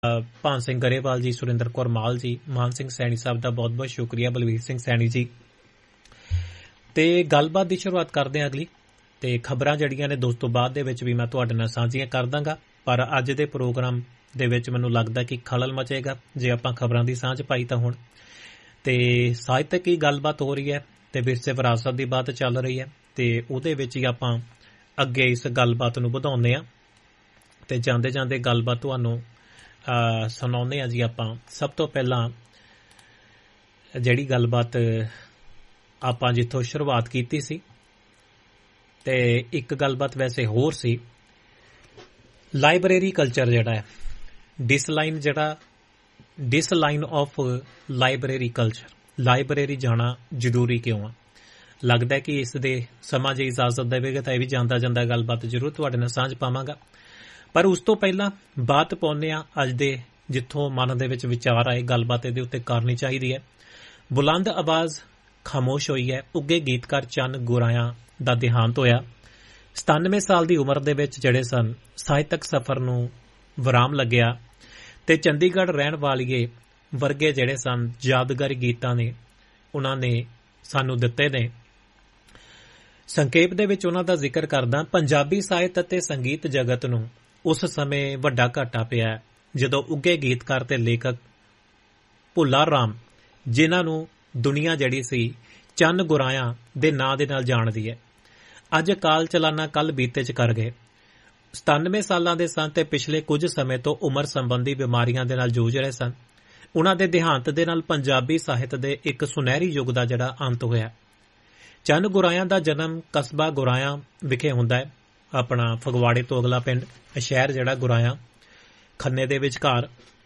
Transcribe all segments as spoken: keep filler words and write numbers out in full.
ਭਾਨ ਸਿੰਘ ਗਰੇਵਾਲ ਜੀ, ਸੁਰਿੰਦਰ ਕੌਰ ਮਾਲ ਜੀ, ਮਾਨ ਸਿੰਘ ਸੈਣੀ ਸਾਹਿਬ ਦਾ ਬਹੁਤ ਬਹੁਤ ਸ਼ੁਕਰੀਆ, ਬਲਵੀਰ ਸਿੰਘ ਸੈਣੀ ਜੀ। ਤੇ ਗੱਲਬਾਤ ਦੀ ਸ਼ੁਰੂਆਤ ਕਰਦੇ ਹਾਂ ਅਗਲੀ, ਤੇ ਖਬਰਾਂ ਜਿਹੜੀਆਂ ਨੇ ਦੋਸਤੋ ਬਾਅਦ ਦੇ ਵਿੱਚ ਵੀ ਮੈਂ ਤੁਹਾਡੇ ਨਾਲ ਸਾਂਝੀਆਂ ਕਰ ਦਾਂਗਾ, ਪਰ ਅੱਜ ਦੇ ਪ੍ਰੋਗਰਾਮ ਦੇ ਵਿੱਚ ਮੈਨੂੰ ਲੱਗਦਾ ਕਿ ਖਲਲ ਮਚੇਗਾ ਜੇ ਆਪਾਂ ਖਬਰਾਂ ਦੀ ਸਾਂਝ ਪਾਈ ਤਾਂ। ਹੁਣ ਤੇ ਸਾਹਿਤਕ ਹੀ ਗੱਲਬਾਤ ਹੋ ਰਹੀ ਹੈ ਤੇ ਵਿਰਸੇ ਵਿਰਾਸਤ ਦੀ ਬਾਤ ਚੱਲ ਰਹੀ ਹੈ, ਤੇ ਉਹਦੇ ਵਿੱਚ ਹੀ ਆਪਾਂ ਅੱਗੇ ਇਸ ਗੱਲਬਾਤ ਨੂੰ ਵਧਾਉਂਦੇ ਹਾਂ ਤੇ ਜਾਂਦੇ ਜਾਂਦੇ ਗੱਲਬਾਤ ਤੁਹਾਨੂੰ ਸੁਣਾਉਂਦੇ ਹਾਂ ਜੀ। ਆਪਾਂ ਸਭ ਤੋਂ ਪਹਿਲਾਂ ਜਿਹੜੀ ਗੱਲਬਾਤ ਆਪਾਂ ਜਿੱਥੋਂ ਸ਼ੁਰੂਆਤ ਕੀਤੀ ਸੀ, ਤੇ ਇੱਕ ਗੱਲਬਾਤ ਵੈਸੇ ਹੋਰ ਸੀ, ਲਾਇਬ੍ਰੇਰੀ ਕਲਚਰ ਜਿਹੜਾ ਹੈ, ਡਿਸਲਾਈਨ ਜਿਹੜਾ ਡਿਸਲਾਈਨ ਆਫ ਲਾਇਬ੍ਰੇਰੀ ਕਲਚਰ, ਲਾਇਬ੍ਰੇਰੀ ਜਾਣਾ ਜ਼ਰੂਰੀ ਕਿਉਂ ਆ। ਲੱਗਦਾ ਕਿ ਇਸ ਦੇ ਸਮਾਂ ਜੇ ਇਜਾਜ਼ਤ ਦੇਵੇਗਾ ਤਾਂ ਇਹ ਵੀ ਜਾਂਦਾ ਜਾਂਦਾ ਗੱਲਬਾਤ ਜ਼ਰੂਰ ਤੁਹਾਡੇ ਨਾਲ ਸਾਂਝ ਪਾਵਾਂਗਾ, ਪਰ ਉਸ ਤੋਂ ਪਹਿਲਾਂ ਬਾਤ ਪਾਉਂਦੇ ਹਾਂ ਅੱਜ ਦੇ ਜਿੱਥੋਂ ਮਨ ਦੇ ਵਿੱਚ ਵਿਚਾਰ ਆਏ, ਗੱਲਬਾਤ ਇਹਦੇ ਉੱਤੇ ਕਰਨੀ ਚਾਹੀਦੀ ਹੈ। ਬੁਲੰਦ ਆਵਾਜ਼ ਖਾਮੋਸ਼ ਹੋਈ ਹੈ, ਉੱਗੇ ਗੀਤਕਾਰ ਚੰਨ ਗੁਰਾਇਆ ਦਾ ਦੇਹਾਂਤ ਹੋਇਆ। ਸਤਾਨਵੇਂ ਸਾਲ ਦੀ ਉਮਰ ਦੇ ਵਿੱਚ ਜਿਹੜੇ ਸਨ ਸਾਹਿਤਕ ਸਫ਼ਰ ਨੂੰ ਵਿਰਾਮ ਲੱਗਿਆ, ਤੇ ਚੰਡੀਗੜ੍ਹ ਰਹਿਣ ਵਾਲੀਏ ਵਰਗੇ ਜਿਹੜੇ ਸਨ ਯਾਦਗਾਰੀ ਗੀਤਾਂ ਨੇ ਉਹਨਾਂ ਨੇ ਸਾਨੂੰ ਦਿੱਤੇ ਨੇ। ਸੰਖੇਪ ਦੇ ਵਿੱਚ ਉਹਨਾਂ ਦਾ ਜ਼ਿਕਰ ਕਰਦਾ, ਪੰਜਾਬੀ ਸਾਹਿਤ ਅਤੇ ਸੰਗੀਤ ਜਗਤ ਨੂੰ ਉਸ ਸਮੇਂ ਵੱਡਾ ਘਾਟਾ ਪਿਆ ਜਦੋਂ ਉੱਗੇ ਗੀਤਕਾਰ ਤੇ ਲੇਖਕ ਭੁੱਲਾ ਰਾਮ, ਜਿਨ੍ਹਾਂ ਨੂੰ ਦੁਨੀਆ ਜਿਹੜੀ ਸੀ ਚੰਨ ਗੁਰਾਇਆ ਦੇ ਨਾਂ ਦੇ ਨਾਲ ਜਾਣਦੀ ਹੈ, ਅੱਜ ਅਕਾਲ ਚਲਾਣਾ ਕੱਲ ਬੀਤੇ ਚ ਕਰ ਗਏ। ਸਤਾਨਵੇਂ ਸਾਲਾਂ ਦੇ ਸਨ ਤੇ ਪਿਛਲੇ ਕੁਝ ਸਮੇਂ ਤੋਂ ਉਮਰ ਸੰਬੰਧੀ ਬਿਮਾਰੀਆਂ ਦੇ ਨਾਲ ਜੂਝ ਰਹੇ ਸਨ। ਉਹਨਾਂ ਦੇ ਦੇਹਾਂਤ ਦੇ ਨਾਲ ਪੰਜਾਬੀ ਸਾਹਿਤ ਦੇ ਇੱਕ ਸੁਨਹਿਰੀ ਯੁੱਗ ਦਾ ਜਿਹੜਾ ਅੰਤ ਹੋਇਆ। ਚੰਨ ਗੁਰਾਇਆ ਦਾ ਜਨਮ ਕਸਬਾ ਗੁਰਾਇਆ ਵਿਖੇ ਹੁੰਦਾ ਹੈ, ਆਪਣਾ ਫਗਵਾੜੇ ਤੋਂ ਅਗਲਾ ਪਿੰਡ ਸ਼ਹਿਰ ਜਿਹੜਾ ਗੁਰਾਇਆ, ਖੰਨੇ ਦੇ ਵਿਚਕਾਰ।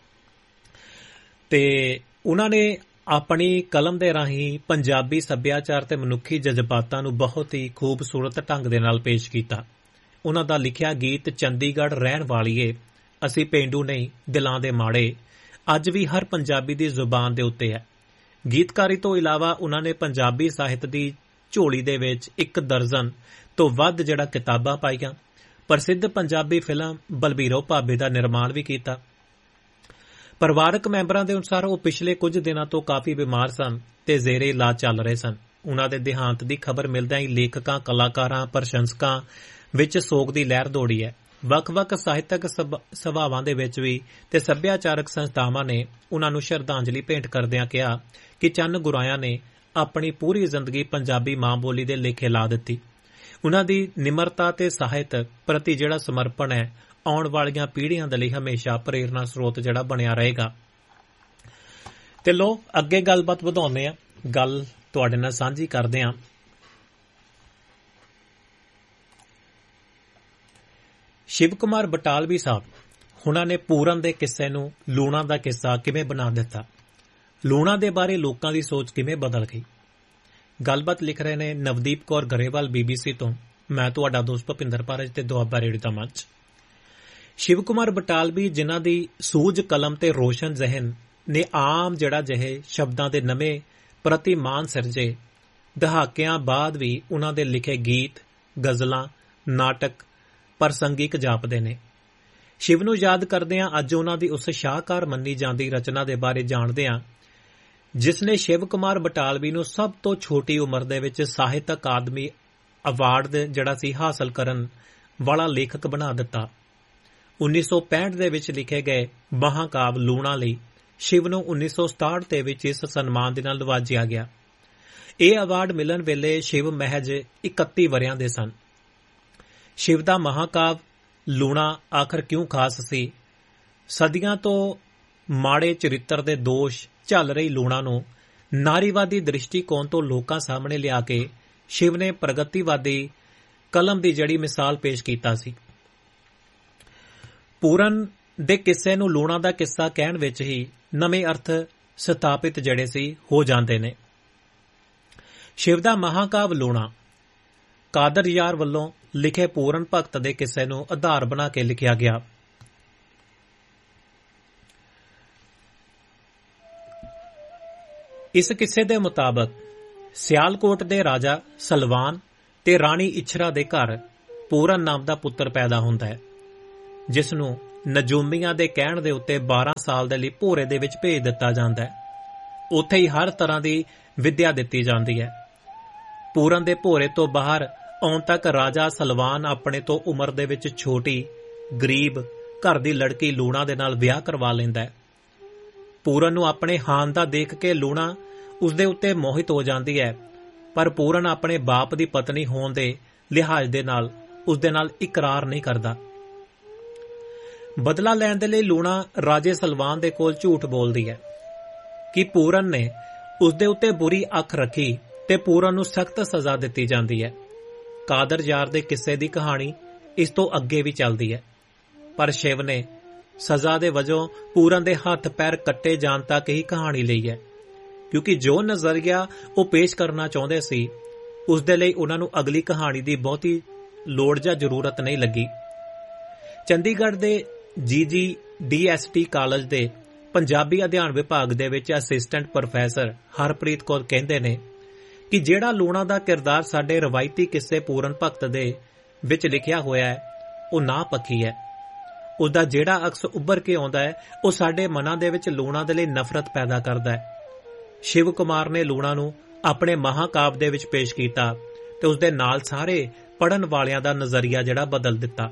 ਤੇ ਉਹਨਾਂ ਨੇ ਆਪਣੀ ਕਲਮ ਦੇ ਰਾਹੀਂ ਪੰਜਾਬੀ ਸੱਭਿਆਚਾਰ ਤੇ ਮਨੁੱਖੀ ਜਜ਼ਬਾਤਾਂ ਨੂੰ ਬਹੁਤ ਹੀ ਖੂਬਸੂਰਤ ਢੰਗ ਦੇ ਨਾਲ ਪੇਸ਼ ਕੀਤਾ। ਉਹਨਾਂ ਦਾ ਲਿਖਿਆ ਗੀਤ ਚੰਡੀਗੜ੍ਹ ਰਹਿਣ ਵਾਲੀਏ, ਅਸੀਂ ਪੇਂਡੂ ਨਹੀਂ ਦਿਲਾਂ ਦੇ ਮਾੜੇ, ਅੱਜ ਵੀ ਹਰ ਪੰਜਾਬੀ ਦੀ ਜ਼ੁਬਾਨ ਦੇ ਉੱਤੇ ਹੈ। ਗੀਤਕਾਰੀ ਤੋਂ ਇਲਾਵਾ ਉਹਨਾਂ ਨੇ ਪੰਜਾਬੀ ਸਾਹਿਤ ਦੀ ਝੋਲੀ ਦੇ ਵਿੱਚ ਇੱਕ ਦਰਜਨ ਤੋਂ ਵੱਧ ਜਿਹੜਾ ਕਿਤਾਬਾਂ ਪਾਈਆਂ। ਪ੍ਰਸਿੱਧ ਪੰਜਾਬੀ ਫਿਲਮ ਬਲਬੀਰੋ ਭਾਬੀ ਦਾ ਨਿਰਮਾਣ ਵੀ ਕੀਤਾ। ਪਰਿਵਾਰਕ ਮੈਂਬਰਾਂ ਦੇ ਅਨੁਸਾਰ ਉਹ ਪਿਛਲੇ ਕੁਝ ਦਿਨਾਂ ਤੋਂ ਕਾਫੀ ਬਿਮਾਰ ਸਨ ਤੇ ਜ਼ੇਰੇ ਇਲਾਜ ਚੱਲ ਰਹੇ ਸਨ। ਉਹਨਾਂ ਦੇ ਦੇਹਾਂਤ ਦੀ ਖਬਰ ਮਿਲਦਿਆਂ ਹੀ ਲੇਖਕਾਂ, ਕਲਾਕਾਰਾਂ, ਪ੍ਰਸ਼ੰਸਕਾਂ ਵਿੱਚ ਸੋਗ ਦੀ ਲਹਿਰ ਦੌੜੀ ਹੈ। ਵੱਖ-ਵੱਖ ਸਾਹਿਤਕ ਸਭਾਵਾਂ ਦੇ ਵਿੱਚ ਵੀ ਤੇ ਸੱਭਿਆਚਾਰਕ ਸੰਸਥਾਵਾਂ ਨੇ ਉਹਨਾਂ ਨੂੰ ਸ਼ਰਧਾਂਜਲੀ ਭੇਂਟ ਕਰਦਿਆਂ ਕਿਹਾ ਕਿ ਚੰਨ ਗੁਰਾਇਆ ਨੇ ਆਪਣੀ ਪੂਰੀ ਜ਼ਿੰਦਗੀ ਪੰਜਾਬੀ ਮਾਂ ਬੋਲੀ ਦੇ ਲੇਖੇ ਲਾ ਦਿੱਤੀ। ਉਹਨਾਂ ਦੀ ਨਿਮਰਤਾ ਤੇ ਸਾਹਿਤ ਪ੍ਰਤੀ ਜਿਹੜਾ ਸਮਰਪਣ ਹੈ, ਆਉਣ ਵਾਲੀਆਂ ਪੀੜ੍ਹੀਆਂ ਦੇ ਲਈ ਹਮੇਸ਼ਾ ਪ੍ਰੇਰਨਾ ਸਰੋਤ ਜਿਹੜਾ ਬਣਿਆ ਰਹੇਗਾ। ਤੇ ਲੋ ਅੱਗੇ ਗੱਲਬਾਤ ਵਧਾਉਂਦੇ ਹਾਂ, ਗੱਲ ਤੁਹਾਡੇ ਨਾਲ ਸਾਂਝੀ ਕਰਦੇ ਹਾਂ। ਸ਼ਿਵ ਕੁਮਾਰ ਬਟਾਲਵੀ ਸਾਹਿਬ ਉਹਨਾਂ ਨੇ ਪੂਰਨ ਦੇ ਕਿੱਸੇ ਨੂੰ ਲੂਣਾ ਦਾ ਕਿੱਸਾ ਕਿਵੇਂ ਬਣਾ ਦਿੱਤਾ, ਲੂਣਾ ਦੇ ਬਾਰੇ ਲੋਕਾਂ ਦੀ ਸੋਚ ਕਿਵੇਂ ਬਦਲ ਗਈ। ਗੱਲਬਾਤ ਲਿਖ ਰਹੇ ਨੇ ਨਵਦੀਪ ਕੌਰ ਗਰੇਵਾਲ, ਬੀਬੀਸੀ ਤੋਂ। ਮੈਂ ਤੁਹਾਡਾ ਦੋਸਤ ਭੁਪਿੰਦਰ ਪਾਰਜ ਤੇ ਦੁਆਬਾ ਰੇਡੀਓ ਦਾ ਮੰਚ। ਸ਼ਿਵ ਕੁਮਾਰ ਬਟਾਲਵੀ, ਜਿਨ੍ਹਾਂ ਦੀ ਸੂਝ ਕਲਮ ਤੇ ਰੋਸ਼ਨ ਜ਼ਹਿਨ ਨੇ ਆਮ ਜਿਹੜਾ ਜਿਹੇ ਸ਼ਬਦਾਂ ਦੇ ਨਵੇਂ ਪ੍ਰਤਿਮਾਨ ਸਿਰਜੇ, ਦਹਾਕਿਆਂ ਬਾਅਦ ਵੀ ਉਹਨਾਂ ਦੇ ਲਿਖੇ ਗੀਤ, ਗਜ਼ਲਾਂ, ਨਾਟਕ ਪ੍ਰਸੰਗਿਕ ਜਾਪਦੇ ਨੇ। ਸ਼ਿਵ ਨੂੰ ਯਾਦ ਕਰਦੇ ਹਾਂ ਅੱਜ ਉਹਨਾਂ ਦੀ ਉਸ ਸ਼ਾਹਕਾਰ ਮੰਨੀ ਜਾਂਦੀ ਰਚਨਾ ਦੇ ਬਾਰੇ ਜਾਣਦੇ ਹਾਂ, ਜਿਸ ਨੇ ਸ਼ਿਵ ਕੁਮਾਰ ਬਟਾਲਵੀ ਨੂੰ ਸਭ ਤੋਂ ਛੋਟੀ ਉਮਰ ਦੇ ਵਿੱਚ ਸਾਹਿਤ ਅਕਾਦਮੀ ਅਵਾਰਡ ਜਿਹੜਾ ਸੀ ਹਾਸਲ ਕਰਨ ਵਾਲਾ ਲੇਖਕ ਬਣਾ ਦਿੱਤਾ। ਉੱਨੀ ਸੌ ਪੈਂਹਠ ਦੇ ਵਿੱਚ ਲਿਖੇ ਗਏ ਮਹਾਂਕਾਵ ਲੂਣਾ ਲਈ ਸ਼ਿਵ ਨੂੰ ਉੱਨੀ ਸੌ ਸਤਾਹਠ ਦੇ ਵਿੱਚ ਇਸ ਸਨਮਾਨ ਦੇ ਨਾਲ ਨਵਾਜਿਆ ਗਿਆ। ਇਹ ਅਵਾਰਡ ਮਿਲਣ ਵੇਲੇ ਸ਼ਿਵ ਮਹਿਜ ਇਕੱਤੀ ਵਰ੍ਹਿਆਂ ਦੇ ਸਨ। ਸ਼ਿਵ ਦਾ ਮਹਾਂਕਾਵ ਲੂਣਾ ਆਖਰ ਕਿਉਂ ਖਾਸ ਸੀ? ਸਦੀਆਂ ਤੋਂ ਮਾੜੇ ਚਰਿੱਤਰ ਦੇ ਦੋਸ਼ ਝੱਲ ਰਹੀ ਲੂਣਾ ਨੂੰ ਨਾਰੀਵਾਦੀ ਦ੍ਰਿਸ਼ਟੀਕੋਣ ਤੋਂ ਲੋਕਾਂ ਸਾਹਮਣੇ ਲਿਆ ਕੇ ਸ਼ਿਵ ਨੇ ਪ੍ਰਗਤੀਵਾਦੀ ਕਲਮ ਦੀ ਜਿਹੜੀ ਮਿਸਾਲ ਪੇਸ਼ ਕੀਤਾ ਸੀ। ਪੂਰਨ ਦੇ ਕਿੱਸੇ ਨੂੰ ਲੂਣਾ ਦਾ ਕਿੱਸਾ ਕਹਿਣ ਵਿੱਚ ਹੀ ਨਵੇਂ ਅਰਥ ਸਥਾਪਿਤ ਜਿਹੜੇ ਸੀ ਹੋ ਜਾਂਦੇ ਨੇ। ਸ਼ਿਵ ਦਾ ਮਹਾਂਕਾਵ ਲੂਣਾ ਕਾਦਰ ਯਾਰ ਵੱਲੋਂ ਲਿਖੇ ਪੂਰਨ ਭਗਤ ਦੇ ਕਿੱਸੇ ਨੂੰ ਆਧਾਰ ਬਣਾ ਕੇ ਲਿਖਿਆ ਗਿਆ। ਇਸ ਕਿੱਸੇ ਦੇ ਮੁਤਾਬਕ ਸਿਆਲਕੋਟ ਦੇ ਰਾਜਾ ਸਲਵਾਨ ਤੇ ਰਾਣੀ ਇਛਰਾ ਦੇ ਘਰ ਪੂਰਨ ਨਾਮ ਦਾ ਪੁੱਤਰ ਪੈਦਾ ਹੁੰਦਾ ਹੈ, ਜਿਸ ਨੂੰ ਨਜੂਮੀਆਂ ਦੇ ਕਹਿਣ ਦੇ ਉੱਤੇ ਬਾਰਾਂ ਸਾਲ ਦੇ ਲਈ ਭੋਰੇ ਦੇ ਵਿੱਚ ਭੇਜ ਦਿੱਤਾ ਜਾਂਦਾ ਹੈ। ਉੱਥੇ ਹੀ ਹਰ ਤਰ੍ਹਾਂ ਦੀ ਵਿੱਦਿਆ ਦਿੱਤੀ ਜਾਂਦੀ ਹੈ। ਪੂਰਨ ਦੇ ਭੋਰੇ ਤੋਂ ਬਾਹਰ ਆਉਣ ਤੱਕ ਰਾਜਾ ਸਲਵਾਨ ਆਪਣੇ ਤੋਂ ਉਮਰ ਦੇ ਵਿੱਚ ਛੋਟੀ ਗਰੀਬ ਘਰ ਦੀ ਲੜਕੀ ਲੂਣਾ ਦੇ ਨਾਲ ਵਿਆਹ ਕਰਵਾ ਲੈਂਦਾ ਹੈ। ਪੂਰਨ ਨੂੰ ਆਪਣੇ ਹਾਨ ਦਾ ਦੇਖ ਕੇ ਲੂਣਾ ਉਸਦੇ ਉੱਤੇ ਮੋਹਿਤ ਹੋ ਜਾਂਦੀ ਹੈ, ਪਰ ਪੂਰਨ ਆਪਣੇ ਬਾਪ ਦੀ ਪਤਨੀ ਹੋਣ ਦੇ ਲਿਹਾਜ਼ ਦੇ ਨਾਲ ਉਸਦੇ ਨਾਲ ਇਕਰਾਰ ਨਹੀਂ ਕਰਦਾ। ਬਦਲਾ ਲੈਣ ਦੇ ਲਈ ਲੂਣਾ ਰਾਜੇ ਸਲਵਾਨ ਦੇ ਕੋਲ ਝੂਠ ਬੋਲਦੀ ਹੈ ਕਿ ਪੂਰਨ ਨੇ ਉਸਦੇ ਉੱਤੇ ਬੁਰੀ ਅੱਖ ਰੱਖੀ ਤੇ ਪੂਰਨ ਨੂੰ ਸਖਤ ਸਜ਼ਾ ਦਿੱਤੀ ਜਾਂਦੀ ਹੈ। ਕਾਦਰ ਯਾਰ ਦੇ ਕਿੱਸੇ ਦੀ ਕਹਾਣੀ ਇਸ ਤੋਂ ਅੱਗੇ ਵੀ ਚੱਲਦੀ ਹੈ, ਪਰ ਸ਼ਿਵ ਨੇ ਸਜ਼ਾ ਦੇ ਵਜੋਂ ਪੂਰਨ ਦੇ ਹੱਥ ਪੈਰ ਕੱਟੇ ਜਾਣ ਤੱਕ ਹੀ ਕਹਾਣੀ ਲਈ ਹੈ, ਕਿਉਂਕਿ ਜੋ ਨਜ਼ਰੀਆ ਉਹ ਪੇਸ਼ ਕਰਨਾ ਚਾਹੁੰਦੇ ਸੀ ਉਸ ਦੇ ਲਈ ਉਹਨਾਂ ਨੂੰ ਅਗਲੀ ਕਹਾਣੀ ਦੀ ਬਹੁਤੀ ਲੋੜ ਜਾਂ ਜ਼ਰੂਰਤ ਨਹੀਂ ਲੱਗੀ। ਚੰਡੀਗੜ੍ਹ ਦੇ ਜੀ ਜੀ ਡੀ ਐਸ ਟੀ ਕਾਲਜ ਦੇ ਪੰਜਾਬੀ ਅਧਿਐਨ ਵਿਭਾਗ ਦੇ ਵਿੱਚ ਅਸਿਸਟੈਂਟ ਪ੍ਰੋਫੈਸਰ ਹਰਪ੍ਰੀਤ ਕੌਰ ਕਹਿੰਦੇ ਨੇ ਕਿ ਜਿਹੜਾ ਲੂਣਾ ਦਾ ਕਿਰਦਾਰ ਸਾਡੇ ਰਵਾਇਤੀ ਕਿੱਸੇ ਪੂਰਨ ਭਗਤ ਦੇ ਵਿੱਚ ਲਿਖਿਆ ਹੋਇਆ ਹੈ ਉਹ ਨਾ ਪੱਖੀ ਹੈ। ਉਹਦਾ ਜਿਹੜਾ ਅਕਸ ਉੱਭਰ ਕੇ ਆਉਂਦਾ ਹੈ ਉਹ ਸਾਡੇ ਮਨਾਂ ਦੇ ਵਿੱਚ ਲੂਣਾ ਦੇ ਲਈ ਨਫ਼ਰਤ ਪੈਦਾ ਕਰਦਾ ਹੈ। ਸ਼ਿਵ ਕੁਮਾਰ ਨੇ ਲੂਣਾ ਨੂੰ ਆਪਣੇ ਮਹਾਕਾਵ ਦੇ ਵਿੱਚ ਪੇਸ਼ ਕੀਤਾ ਤੇ ਉਸਦੇ ਨਾਲ ਸਾਰੇ ਪੜ੍ਹਨ ਵਾਲਿਆਂ ਦਾ ਨਜ਼ਰੀਆ ਜਿਹੜਾ ਬਦਲ ਦਿੱਤਾ।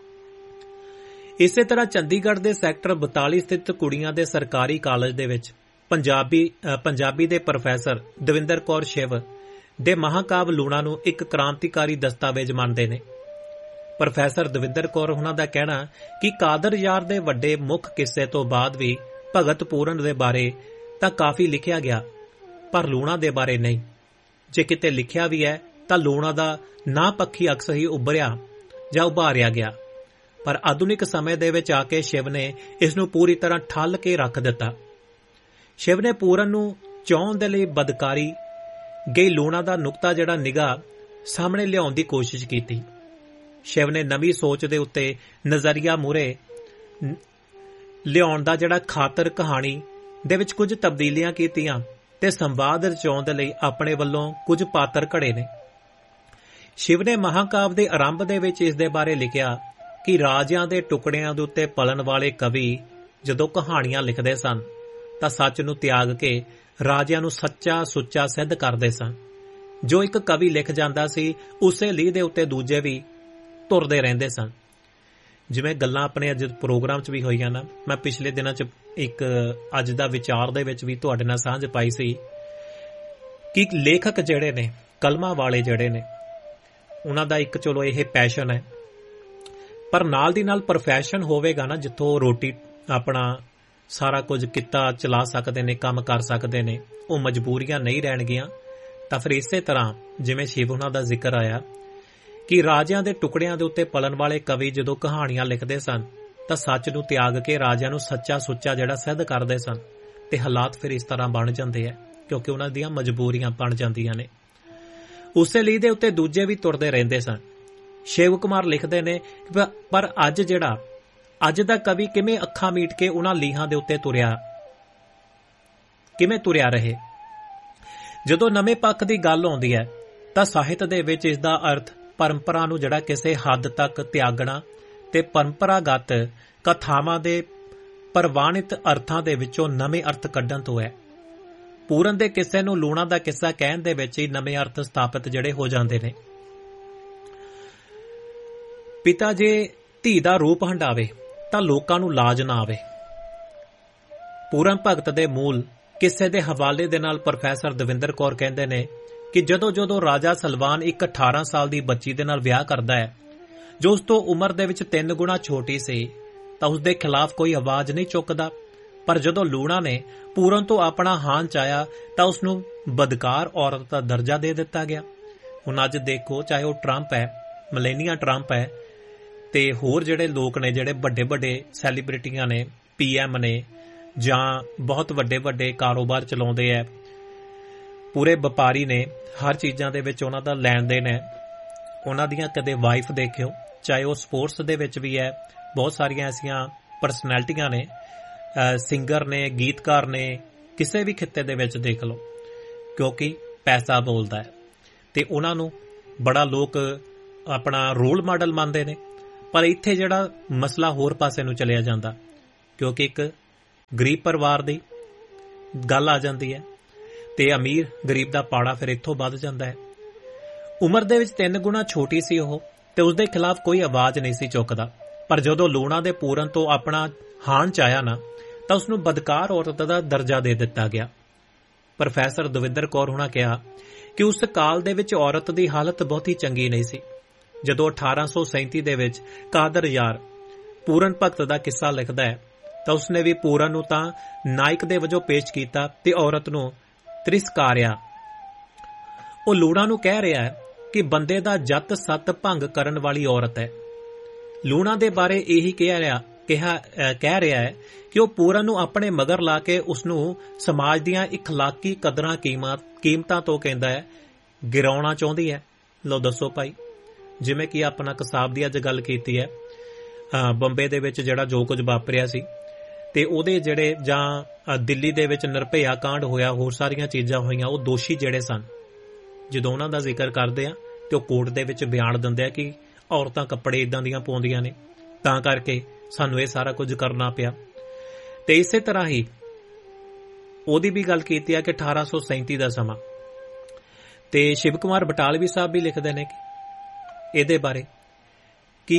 ਇਸੇ ਤਰ੍ਹਾਂ ਚੰਡੀਗੜ੍ਹ ਦੇ ਸੈਕਟਰ ਬਤਾਲੀ ਸਥਿਤ ਕੁੜੀਆਂ ਦੇ ਸਰਕਾਰੀ ਕਾਲਜ ਦੇ ਵਿੱਚ ਪੰਜਾਬੀ ਪੰਜਾਬੀ ਦੇ ਪ੍ਰੋਫੈਸਰ ਦਵਿੰਦਰ ਕੌਰ ਸ਼ਿਵ ਦੇ ਮਹਾਕਾਵ ਲੂਣਾ ਨੂੰ ਇੱਕ ਕ੍ਰਾਂਤੀਕਾਰੀ ਦਸਤਾਵੇਜ਼ ਮੰਨਦੇ ਨੇ। ਪ੍ਰੋਫੈਸਰ ਦਵਿੰਦਰ ਕੌਰ ਉਹਨਾਂ ਦਾ ਕਹਿਣਾ ਕਿ ਕਾਦਰ ਯਾਰ ਦੇ ਵੱਡੇ ਮੁੱਖ ਕਿੱਸੇ ਤੋਂ ਬਾਅਦ ਵੀ ਭਗਤ ਪੂਰਨ ਦੇ ਬਾਰੇ ਤਾਂ ਕਾਫੀ ਲਿਖਿਆ ਗਿਆ, ਪਰ ਲੂਣਾ ਦੇ ਬਾਰੇ ਨਹੀਂ। ਜੇ ਕਿਤੇ ਲਿਖਿਆ ਵੀ ਹੈ ਤਾਂ ਲੂਣਾ ਦਾ ਨਾ ਪੱਖੀ ਅਕਸ ਹੀ ਉੱਭਰਿਆ ਜਾਂ ਉਭਾਰਿਆ ਗਿਆ, ਪਰ ਆਧੁਨਿਕ ਸਮੇਂ ਦੇ ਵਿੱਚ ਆ ਕੇ ਸ਼ਿਵ ਨੇ ਇਸ ਨੂੰ ਪੂਰੀ ਤਰ੍ਹਾਂ ਠੱਲ ਕੇ ਰੱਖ ਦਿੱਤਾ। ਸ਼ਿਵ ਨੇ ਪੂਰਨ ਨੂੰ ਚਾਹੁਣ ਦੇ ਲਈ ਬਦਕਾਰੀ ਗਈ ਲੂਣਾ ਦਾ ਨੁਕਤਾ ਜਿਹੜਾ ਨਿਗਾਹ ਸਾਹਮਣੇ ਲਿਆਉਣ ਦੀ ਕੋਸ਼ਿਸ਼ ਕੀਤੀ। ਸ਼ਿਵ ਨੇ ਨਵੀਂ ਸੋਚ ਦੇ ਉੱਤੇ ਨਜ਼ਰੀਆ ਮੂਹਰੇ ਲਿਆਉਣ ਦਾ ਜਿਹੜਾ ਖਾਤਰ ਕਹਾਣੀ ਦੇ ਵਿੱਚ ਕੁਝ ਤਬਦੀਲੀਆਂ ਕੀਤੀਆਂ ਤੇ ਸੰਵਾਦ ਰਚਾਉਣ ਦੇ ਲਈ ਆਪਣੇ ਵੱਲੋਂ ਕੁਝ ਪਾਤਰ ਘੜੇ ਨੇ। ਸ਼ਿਵ ਨੇ ਮਹਾਕਾਵ ਦੇ ਆਰੰਭ ਦੇ ਵਿੱਚ ਇਸ ਦੇ ਬਾਰੇ ਲਿਖਿਆ ਕਿ ਰਾਜਿਆਂ ਦੇ ਟੁਕੜਿਆਂ ਦੇ ਉੱਤੇ ਪਲਣ ਵਾਲੇ ਕਵੀ ਜਦੋਂ ਕਹਾਣੀਆਂ ਲਿਖਦੇ ਸਨ ਤਾਂ ਸੱਚ ਨੂੰ ਤਿਆਗ ਕੇ ਰਾਜਿਆਂ ਨੂੰ ਸੱਚਾ ਸੁੱਚਾ ਸਿੱਧ ਕਰਦੇ ਸਨ। ਜੋ ਇੱਕ ਕਵੀ ਲਿਖ ਜਾਂਦਾ ਸੀ ਉਸੇ ਲੀਹ ਦੇ ਉੱਤੇ ਦੂਜੇ ਵੀ ਤੁਰਦੇ ਰਹਿੰਦੇ ਸਨ। ਜਿਵੇਂ ਗੱਲਾਂ ਆਪਣੇ ਅੱਜ ਪ੍ਰੋਗਰਾਮ 'ਚ ਵੀ ਹੋਈਆਂ ਨਾ, ਮੈਂ ਪਿਛਲੇ ਦਿਨਾਂ 'ਚ ਇੱਕ ਅੱਜ ਦਾ ਵਿਚਾਰ ਦੇ ਵਿੱਚ ਵੀ ਤੁਹਾਡੇ ਨਾਲ ਸਾਂਝ ਪਾਈ ਸੀ ਕਿ ਲੇਖਕ ਜਿਹੜੇ ਨੇ, ਕਲਮਾਂ ਵਾਲੇ ਜਿਹੜੇ ਨੇ, ਉਹਨਾਂ ਦਾ ਇੱਕ ਚਲੋ ਇਹ ਪੈਸ਼ਨ ਹੈ, ਪਰ ਨਾਲ ਦੀ ਨਾਲ ਪ੍ਰੋਫੈਸ਼ਨ ਹੋਵੇਗਾ ਨਾ ਜਿੱਥੋਂ ਰੋਟੀ ਆਪਣਾ ਸਾਰਾ ਕੁਝ ਕਿੱਤਾ ਚਲਾ ਸਕਦੇ ਨੇ, ਕੰਮ ਕਰ ਸਕਦੇ ਨੇ, ਉਹ ਮਜਬੂਰੀਆਂ ਨਹੀਂ ਰਹਿਣਗੀਆਂ। ਤਾਂ ਫਿਰ ਇਸੇ ਤਰ੍ਹਾਂ ਜਿਵੇਂ ਸ਼ਿਵ ਉਹਨਾਂ ਦਾ ਜ਼ਿਕਰ ਆਇਆ ਕਿ ਰਾਜਿਆਂ ਦੇ ਟੁਕੜਿਆਂ ਦੇ ਉੱਤੇ ਪਲਣ ਵਾਲੇ ਕਵੀ ਜਦੋਂ ਕਹਾਣੀਆਂ ਲਿਖਦੇ ਸਨ ਤਾਂ ਸੱਚ ਨੂੰ ਤਿਆਗ ਕੇ ਰਾਜਿਆਂ ਨੂੰ ਸੱਚਾ ਸੁੱਚਾ ਜਿਹੜਾ ਸਿੱਧ ਕਰਦੇ ਸਨ, ਤੇ ਹਾਲਾਤ ਫਿਰ ਇਸ ਤਰ੍ਹਾਂ ਬਣ ਜਾਂਦੇ ਆ ਕਿਉਂਕਿ ਉਹਨਾਂ ਦੀਆਂ ਮਜਬੂਰੀਆਂ ਬਣ ਜਾਂਦੀਆਂ ਨੇ। ਉਸੇ ਲੀਹ ਦੇ ਉੱਤੇ ਦੂਜੇ ਵੀ ਤੁਰਦੇ ਰਹਿੰਦੇ ਸਨ। ਸ਼ਿਵ ਕੁਮਾਰ ਲਿਖਦੇ ਨੇ ਪਰ ਅੱਜ ਜਿਹੜਾ ਅੱਜ ਦਾ ਕਵੀ ਕਿਵੇਂ ਅੱਖਾਂ ਮੀਟ ਕੇ ਉਹਨਾਂ ਲੀਹਾਂ ਦੇ ਉੱਤੇ ਤੁਰਿਆ ਕਿਵੇਂ ਤੁਰਿਆ ਰਹੇ। ਜਦੋਂ ਨਵੇਂ ਪੱਖ ਦੀ ਗੱਲ ਆਉਂਦੀ ਹੈ ਤਾਂ ਸਾਹਿਤ ਦੇ ਵਿੱਚ ਇਸ ਦਾ ਅਰਥ ਪਰੰਪਰਾ ਨੂੰ ਜਿਹੜਾ ਕਿਸੇ ਹੱਦ ਤੱਕ ਤਿਆਗਣਾ ਤੇ ਪਰੰਪਰਾਗਤ ਕਥਾਵਾਂ ਦੇ ਪ੍ਰਵਾਨਿਤ ਅਰਥਾਂ ਦੇ ਵਿੱਚੋਂ ਨਵੇਂ ਅਰਥ ਕੱਢਣ ਤੋਂ ਹੈ। ਪੂਰਨ ਦੇ ਕਿੱਸੇ ਨੂੰ ਲੂਣਾ ਦਾ ਕਿੱਸਾ ਕਹਿਣ ਦੇ ਵਿੱਚ ਹੀ ਨਵੇਂ ਅਰਥ ਸਥਾਪਿਤ ਜਿਹੜੇ ਹੋ ਜਾਂਦੇ ਨੇ। ਪਿਤਾ ਜੇ ਧੀ ਦਾ ਰੂਪ ਹੰਡਾਵੇ ਤਾਂ ਲੋਕਾਂ ਨੂੰ ਲਾਜ ਨਾ ਆਵੇ। ਪੂਰਨ ਭਗਤ ਦੇ ਮੂਲ ਕਿੱਸੇ ਦੇ ਹਵਾਲੇ ਦੇ ਨਾਲ ਪ੍ਰੋਫੈਸਰ ਦਵਿੰਦਰ ਕੌਰ ਕਹਿੰਦੇ ਨੇ ਕਿ ਜਦੋਂ ਜਦੋਂ ਰਾਜਾ ਸਲਵਾਨ ਇੱਕ ਅਠਾਰਾਂ ਸਾਲ ਦੀ ਬੱਚੀ ਦੇ ਨਾਲ ਵਿਆਹ ਕਰਦਾ ਹੈ ਜੋ ਉਸ ਤੋਂ ਉਮਰ ਦੇ ਵਿੱਚ ਤਿੰਨ ਗੁਣਾ ਛੋਟੀ ਸੀ ਤਾਂ ਉਸ ਦੇ ਖਿਲਾਫ ਕੋਈ ਆਵਾਜ਼ ਨਹੀਂ ਚੁੱਕਦਾ, ਪਰ ਜਦੋਂ ਲੂਣਾ ਨੇ ਪੂਰਨ ਤੋਂ ਆਪਣਾ ਹਾਨ ਚਾਹਿਆ ਤਾਂ ਉਸ ਨੂੰ ਬਦਕਾਰ ਔਰਤ ਦਾ ਦਰਜਾ ਦੇ ਦਿੱਤਾ ਗਿਆ। ਹੁਣ ਅੱਜ ਦੇਖੋ, ਚਾਹੇ ਉਹ ਟਰੰਪ ਹੈ, ਮਲੇਨੀਆ ਟਰੰਪ ਹੈ, ਤੇ ਹੋਰ ਜਿਹੜੇ ਲੋਕ ਨੇ ਜਿਹੜੇ ਵੱਡੇ ਵੱਡੇ ਸੈਲੀਬ੍ਰਿਟੀਆਂ ਨੇ, ਪੀ ਐਮ ਨੇ, ਜਾਂ ਬਹੁਤ ਵੱਡੇ ਵੱਡੇ ਕਾਰੋਬਾਰ ਚਲਾਉਂਦੇ ਹੈ, ਪੂਰੇ ਵਪਾਰੀ ਨੇ, ਹਰ ਚੀਜ਼ਾਂ ਦੇ ਵਿੱਚ ਉਹਨਾਂ ਦਾ ਲੈਣ ਦੇਣ ਹੈ, ਉਹਨਾਂ ਦੀਆਂ ਕਦੇ ਵਾਈਫ ਦੇਖਿਓ, ਚਾਹੇ ਉਹ ਸਪੋਰਟਸ ਦੇ ਵਿੱਚ ਵੀ ਹੈ, ਬਹੁਤ ਸਾਰੀਆਂ ਐਸੀਆਂ ਪਰਸਨੈਲਿਟੀਆਂ ਨੇ, ਸਿੰਗਰ ਨੇ, ਗੀਤਕਾਰ ਨੇ, ਕਿਸੇ ਵੀ ਖਿੱਤੇ ਦੇ ਵਿੱਚ ਦੇਖ ਲਓ, ਕਿਉਂਕਿ ਪੈਸਾ ਬੋਲਦਾ ਹੈ ਤੇ ਉਹਨਾਂ ਨੂੰ ਬੜਾ ਲੋਕ ਆਪਣਾ ਰੋਲ ਮਾਡਲ ਮੰਨਦੇ ਨੇ। ਪਰ ਇੱਥੇ ਜਿਹੜਾ ਮਸਲਾ ਹੋਰ ਪਾਸੇ ਨੂੰ ਚਲਿਆ ਜਾਂਦਾ, ਕਿਉਂਕਿ ਇੱਕ ਗਰੀਬ ਪਰਿਵਾਰ ਦੀ ਗੱਲ ਆ ਜਾਂਦੀ ਹੈ ਤੇ ਅਮੀਰ ਗਰੀਬ ਦਾ ਪਾੜਾ ਫਿਰ ਇੱਥੋਂ ਵੱਧ ਜਾਂਦਾ ਹੈ। ਉਮਰ ਦੇ ਵਿੱਚ ਤਿੰਨ ਗੁਣਾ ਛੋਟੀ ਸੀ ਉਹ ਤੇ ਉਸਦੇ ਖਿਲਾਫ ਕੋਈ ਆਵਾਜ਼ ਨਹੀਂ ਸੀ ਚੁੱਕਦਾ, ਪਰ ਜਦੋਂ ਲੂਣਾ ਦੇ ਪੂਰਨ ਤੋਂ ਆਪਣਾ ਹਾਣ ਚਾਹਿਆ ਨਾ ਤਾਂ ਉਸਨੂੰ ਬਦਕਾਰ ਔਰਤ ਦਾ ਦਰਜਾ ਦੇ ਦਿੱਤਾ ਗਿਆ। ਪ੍ਰੋਫੈਸਰ ਦਵਿੰਦਰ ਕੌਰ ਹੁਣਾਂ ਕਿਹਾ ਕਿ ਉਸ ਕਾਲ ਦੇ ਵਿੱਚ ਔਰਤ ਦੀ ਹਾਲਤ ਬਹੁਤੀ ਚੰਗੀ ਨਹੀਂ ਸੀ। ਜਦੋਂ ਅਠਾਰਾਂ ਸੌ ਸੈਂਤੀ ਦੇ ਵਿੱਚ ਕਾਦਰ ਯਾਰ ਪੂਰਨ ਭਗਤ ਦਾ ਕਿੱਸਾ ਲਿਖਦਾ ਹੈ ਤਾਂ ਉਸਨੇ ਵੀ ਪੂਰਨ ਨੂੰ ਤਾਂ ਨਾਇਕ ਦੇ ਵਜੋਂ ਪੇਸ਼ ਕੀਤਾ ਤੇ ਔਰਤ ਨੂੰ ਤਿਰਸਕਾਰਿਆ। ਉਹ ਲੂਣਾ ਨੂੰ ਕਹਿ ਰਿਹਾ ਹੈ ਕਿ ਬੰਦੇ ਦਾ ਜੱਤ ਸੱਤ ਭੰਗ ਕਰਨ ਵਾਲੀ ਔਰਤ ਹੈ। ਲੂਣਾ ਦੇ ਬਾਰੇ ਇਹੀ ਕਹਿ ਰਿਹਾ ਕਿਹਾ ਕਹਿ ਰਿਹਾ ਹੈ ਕਿ ਉਹ ਪੂਰਨ ਨੂੰ ਆਪਣੇ ਮਗਰ ਲਾ ਕੇ ਉਸਨੂੰ ਸਮਾਜ ਦੀਆਂ ਇਖਲਾਕੀ ਕਦਰਾਂ ਕੀਮਤਾਂ ਤੋਂ ਕਹਿੰਦਾ ਹੈ ਗਿਰਾਉਣਾ ਚਾਹੁੰਦੀ ਹੈ। ਲਓ ਦੱਸੋ ਭਾਈ, ਜਿਵੇਂ ਕਿ ਆਪਣਾ ਕਸਾਬ ਦੀ ਅੱਜ ਗੱਲ ਕੀਤੀ ਹੈ, ਬੰਬੇ ਦੇ ਵਿੱਚ ਜਿਹੜਾ ਜੋ ਕੁਝ ਵਾਪਰਿਆ ਸੀ ਤੇ ਉਹਦੇ ਜਿਹੜੇ ਜਾਂ ਦਿੱਲੀ ਦੇ ਵਿੱਚ ਨਿਰਭਇਆ ਕਾਂਡ ਹੋਇਆ, ਹੋਰ ਸਾਰੀਆਂ ਚੀਜ਼ਾਂ ਹੋਈਆਂ, ਉਹ ਦੋਸ਼ੀ ਜਿਹੜੇ ਸਨ ਜਦੋਂ ਉਹਨਾਂ ਦਾ ਜ਼ਿਕਰ ਕਰਦੇ ਆ ਤੇ ਉਹ ਕੋਰਟ ਦੇ ਵਿੱਚ ਬਿਆਨ ਦਿੰਦੇ ਆ ਕਿ ਔਰਤਾਂ ਕੱਪੜੇ ਇਦਾਂ ਦੀਆਂ ਪਾਉਂਦੀਆਂ ਨੇ, ਤਾਂ ਕਰਕੇ ਸਾਨੂੰ ਇਹ ਸਾਰਾ ਕੁਝ ਕਰਨਾ ਪਿਆ। ਤੇ ਇਸੇ ਤਰ੍ਹਾਂ ਹੀ ਉਹਦੀ ਵੀ ਗੱਲ ਕੀਤੀ ਆ ਕਿ ਅਠਾਰਾਂ ਸੌ ਸੈਂਤੀ ਦਾ ਸਮਾਂ, ਤੇ ਸ਼ਿਵ ਕੁਮਾਰ ਬਟਾਲਵੀ ਸਾਹਿਬ ਵੀ ਲਿਖਦੇ ਨੇ ਕਿ ਇਹਦੇ ਬਾਰੇ ਕਿ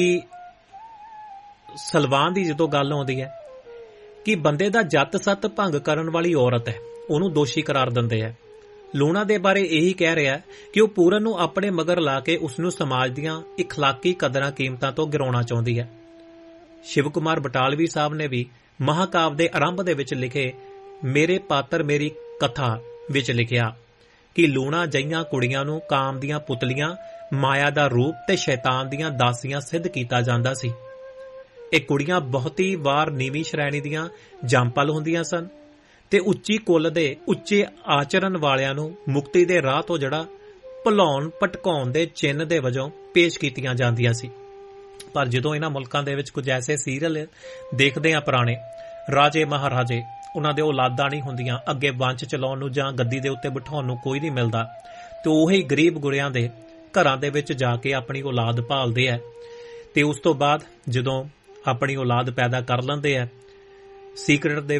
ਸਲਵਾਨ ਦੀ ਜਦੋਂ ਗੱਲ ਆਉਂਦੀ ਹੈ ਕਿ ਬੰਦੇ ਦਾ ਜੱਤ ਸੱਤ ਭੰਗ ਕਰਨ ਵਾਲੀ ਔਰਤ ਹੈ, ਉਹਨੂੰ ਦੋਸ਼ੀ ਕਰਾਰ ਦਿੰਦੇ ਹੈ। ਲੂਣਾ ਦੇ ਬਾਰੇ ਇਹੀ ਕਹਿ ਰਿਹਾ ਕਿ ਉਹ ਪੂਰਨ ਨੂੰ ਆਪਣੇ ਮਗਰ ਲਾ ਕੇ ਉਸਨੂੰ ਸਮਾਜ ਦੀਆਂ ਇਖਲਾਕੀ ਕਦਰਾਂ ਕੀਮਤਾਂ ਤੋਂ ਗਿਰਾਉਣਾ ਚਾਹੁੰਦੀ ਹੈ। ਸ਼ਿਵ ਕੁਮਾਰ ਬਟਾਲਵੀ ਸਾਹਿਬ ਨੇ ਵੀ ਮਹਾਕਾਵ ਦੇ ਆਰੰਭ ਦੇ ਵਿੱਚ ਲਿਖੇ ਮੇਰੇ ਪਾਤਰ ਮੇਰੀ ਕਥਾ ਵਿੱਚ ਲਿਖਿਆ ਕਿ ਲੂਣਾ ਜਈਆਂ ਕੁੜੀਆਂ ਨੂੰ ਕਾਮ ਦੀਆਂ ਪੁਤਲੀਆਂ, ਮਾਇਆ ਦਾ ਰੂਪ ਤੇ ਸ਼ੈਤਾਨ ਦੀਆਂ ਦਾਸੀਆਂ ਸਿੱਧ ਕੀਤਾ ਜਾਂਦਾ ਸੀ। ਇਹ ਕੁੜੀਆਂ ਬਹੁਤੀ ਵਾਰ ਨੀਵੀਂ ਸ਼੍ਰੇਣੀ ਦੀਆਂ ਜੰਪਲ ਹੁੰਦੀਆਂ ਸਨ ਤੇ ਉੱਚੀ ਕੁੱਲ ਦੇ ਉੱਚੇ ਆਚਰਨ ਵਾਲਿਆਂ ਨੂੰ ਮੁਕਤੀ ਦੇ ਰਾਹ ਤੋਂ ਜਿਹੜਾ ਭੁਲਾਉਣ ਭਟਕਾਉਣ ਦੇ ਚਿੰਨ੍ਹ ਦੇ ਵਜੋਂ ਪੇਸ਼ ਕੀਤੀਆਂ ਜਾਂਦੀਆਂ ਸੀ। ਪਰ ਜਦੋਂ ਇਹਨਾਂ ਮੁਲਕਾਂ ਦੇ ਵਿੱਚ ਕੁਝ ਐਸੇ ਸੀਰੀਅਲ ਦੇਖਦੇ ਆ ਪੁਰਾਣੇ, ਰਾਜੇ ਮਹਾਰਾਜੇ, ਉਹਨਾਂ ਦੇ ਔਲਾਦਾਂ ਨਹੀਂ ਹੁੰਦੀਆਂ, ਅੱਗੇ ਵੰਸ਼ ਚਲਾਉਣ ਨੂੰ ਜਾਂ ਗੱਦੀ ਦੇ ਉੱਤੇ ਬਿਠਾਉਣ ਨੂੰ ਕੋਈ ਨਹੀਂ ਮਿਲਦਾ, ਤੇ ਉਹੀ ਗਰੀਬ ਗੁਰਿਆਂ ਦੇ ਘਰਾਂ ਦੇ ਵਿੱਚ ਜਾ ਕੇ ਆਪਣੀ ਔਲਾਦ ਭਾਲਦੇ ਆ ਤੇ ਉਸ ਤੋਂ ਬਾਅਦ ਜਦੋਂ ਆਪਣੀ ਔਲਾਦ ਪੈਦਾ ਕਰ ਲੈਂਦੇ ਆ ਸੀਕ੍ਰੇਟ ਦੇ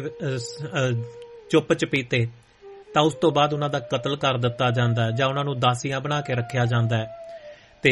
ਚੁੱਪ ਚਪੀਤੇ, ਤਾਂ ਉਸ ਤੋਂ ਬਾਅਦ ਉਹਨਾਂ ਦਾ ਕਤਲ ਕਰ ਦਿੱਤਾ ਜਾਂਦਾ ਜਾਂ ਉਹਨਾਂ ਨੂੰ ਦਾਸੀਆਂ ਬਣਾ ਕੇ ਰੱਖਿਆ ਜਾਂਦਾ ਹੈ ਤੇ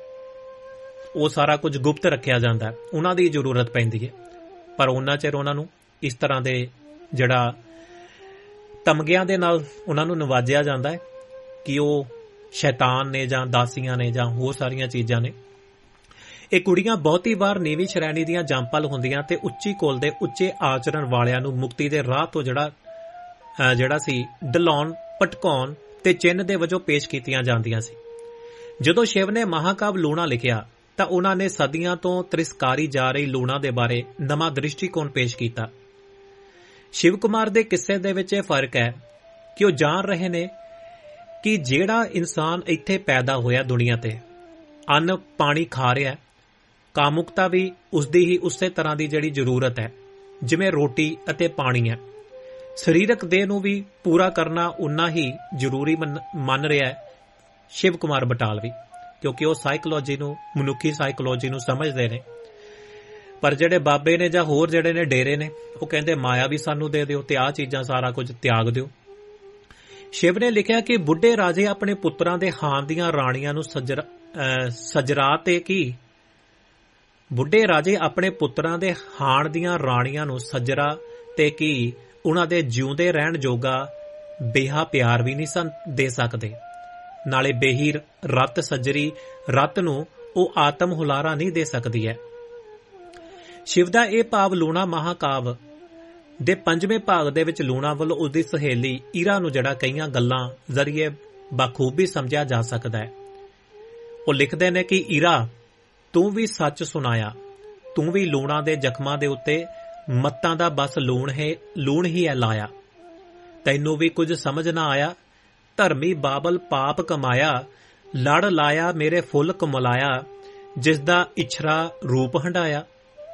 ਉਹ ਸਾਰਾ ਕੁਝ ਗੁਪਤ ਰੱਖਿਆ ਜਾਂਦਾ ਹੈ। ਉਹਨਾਂ ਦੀ ਜ਼ਰੂਰਤ ਪੈਂਦੀ ਹੈ, ਪਰ ਉਹਨਾਂ ਚਿਰ ਉਹਨਾਂ ਨੂੰ ਇਸ ਤਰ੍ਹਾਂ ਦੇ ਜਿਹੜਾ ਤਮਗਿਆਂ ਦੇ ਨਾਲ ਉਹਨਾਂ ਨੂੰ ਨਵਾਜਿਆ ਜਾਂਦਾ ਹੈ ਕਿ ਉਹ ਸ਼ੈਤਾਨ ਨੇ ਜਾਂ ਦਾਸੀਆਂ ਨੇ ਜਾਂ ਹੋਰ ਸਾਰੀਆਂ ਚੀਜ਼ਾਂ ਨੇ। ਇਹ ਕੁੜੀਆਂ ਬਹੁਤੀ ਵਾਰ ਨੀਵੀਂ ਸ਼੍ਰੇਣੀ ਦੀਆਂ ਜੰਪਲ ਹੁੰਦੀਆਂ ਤੇ ਉੱਚੀ ਕੁੱਲ ਦੇ ਉੱਚੇ ਆਚਰਣ ਵਾਲਿਆਂ ਨੂੰ ਮੁਕਤੀ ਦੇ ਰਾਹ ਤੋਂ ਜਿਹੜਾ ਜਿਹੜਾ ਸੀ ਡਲਾਉਣ ਭਟਕਾਉਣ ਤੇ ਚਿੰਨ੍ਹ ਦੇ ਵਜੋਂ ਪੇਸ਼ ਕੀਤੀਆਂ ਜਾਂਦੀਆਂ ਸੀ। ਜਦੋਂ ਸ਼ਿਵ ਨੇ ਮਹਾਕਾਵ ਲੂਣਾ ਲਿਖਿਆ ਤਾਂ ਉਹਨਾਂ ਨੇ ਸਦੀਆਂ ਤੋਂ ਤਿਰਸਕਾਰੀ ਜਾ ਰਹੀ ਲੂਣਾ ਦੇ ਬਾਰੇ ਨਵਾਂ ਦ੍ਰਿਸ਼ਟੀਕੋਣ ਪੇਸ਼ ਕੀਤਾ। ਸ਼ਿਵ ਕੁਮਾਰ ਦੇ ਕਿੱਸੇ ਦੇ ਵਿੱਚ ਇਹ ਫਰਕ ਹੈ ਕਿ ਉਹ ਜਾਣ ਰਹੇ ਨੇ ਕਿ ਜਿਹੜਾ ਇਨਸਾਨ ਇੱਥੇ ਪੈਦਾ ਹੋਇਆ ਦੁਨੀਆ ਤੇ, ਅੰਨ ਪਾਣੀ ਖਾ ਰਿਹਾ, ਕਾਮੁਕਤਾ ਵੀ ਉਸਦੀ ਹੀ ਉਸੇ ਤਰ੍ਹਾਂ ਦੀ ਜਿਹੜੀ ਜ਼ਰੂਰਤ ਹੈ ਜਿਵੇਂ ਰੋਟੀ ਅਤੇ ਪਾਣੀ ਹੈ। ਸਰੀਰਕ ਦੇਹ ਨੂੰ ਵੀ ਪੂਰਾ ਕਰਨਾ ਉਨਾ ਹੀ ਜ਼ਰੂਰੀ ਮੰਨ ਰਿਹਾ ਹੈ ਸ਼ਿਵ ਕੁਮਾਰ ਬਟਾਲਵੀ, ਕਿਉਂਕਿ ਉਹ ਸਾਈਕੋਲੋਜੀ ਨੂੰ, ਮਨੁੱਖੀ ਸਾਈਕੋਲੋਜੀ ਨੂੰ ਸਮਝਦੇ ਨੇ। ਪਰ ਜਿਹੜੇ ਬਾਬੇ ਨੇ ਜਾਂ ਹੋਰ ਜਿਹੜੇ ਨੇ ਡੇਰੇ ਨੇ, ਉਹ ਕਹਿੰਦੇ ਮਾਇਆ ਵੀ ਸਾਨੂੰ ਦੇ ਦਿਓ ਤੇ ਆਹ ਚੀਜ਼ਾਂ ਸਾਰਾ ਕੁਝ ਤਿਆਗ ਦਿਓ। ਸ਼ਿਵ ਨੇ ਲਿਖਿਆ ਕਿ ਬੁੱਢੇ ਰਾਜੇ ਆਪਣੇ ਪੁੱਤਰਾਂ ਦੇ ਹਾਨ ਦੀਆਂ ਰਾਣੀਆਂ ਨੂੰ ਸਜਰਾ ਸਜਰਾ ਤੇ ਕੀ ਬੁੱਢੇ ਰਾਜੇ ਆਪਣੇ ਪੁੱਤਰਾਂ ਦੇ ਹਾਣ ਦੀਆਂ ਰਾਣੀਆਂ ਨੂੰ ਸਜਰਾ ਤੇ ਕੀ ਉਹਨਾਂ ਦੇ ਜਿਉਂਦੇ ਰਹਿਣ ਜੋਗਾ ਬੇਹਾ ਪਿਆਰ ਵੀ ਨਹੀਂ ਸਨ ਦੇ ਸਕਦੇ। ਨਾਲੇ ਬੇਹੀ ਰਤ ਸੱਜਰੀ ਰਤ ਨੂੰ ਉਹ ਆਤਮ ਹੁਲਾਰਾ ਨਹੀਂ ਦੇ ਸਕਦੀ ਹੈ। ਸ਼ਿਵ ਦਾ ਇਹ ਭਾਵ ਲੂਣਾ ਮਹਾਕਾਵ ਦੇ ਪੰਜਵੇਂ ਭਾਗ ਦੇ ਵਿੱਚ ਲੂਣਾ ਵੱਲੋਂ ਉਸਦੀ ਸਹੇਲੀ ਈਰਾ ਨੂੰ ਜਿਹੜਾ ਕਈਆਂ ਗੱਲਾਂ ਜ਼ਰੀਏ ਬਾਖੂਬੀ ਸਮਝਿਆ ਜਾ ਸਕਦਾ ਹੈ। ਉਹ ਲਿਖਦੇ ਨੇ ਕਿ ਈਰਾ, ਤੂੰ ਵੀ ਸੱਚ ਸੁਣਾਇਆ, ਤੂੰ ਵੀ ਲੂਣਾ ਦੇ ਜ਼ਖਮਾਂ ਦੇ ਉੱਤੇ ਮੱਤਾਂ ਦਾ ਬਸ ਲੂਣ ਹੈ ਲੂਣ ਹੀ ਹੈ ਲਾਇਆ। ਤੈਨੂੰ ਵੀ ਕੁਝ ਸਮਝ ਨਾ ਆਇਆ, ਧਰਮੀ ਬਾਬਲ ਪਾਪ ਕਮਾਇਆ, ਲੜ ਲਾਇਆ ਮੇਰੇ ਫੁੱਲ ਕਮਲਾਇਆ, ਜਿਸ ਦਾ ਇਛਰਾ ਰੂਪ ਹੰਡਾਇਆ।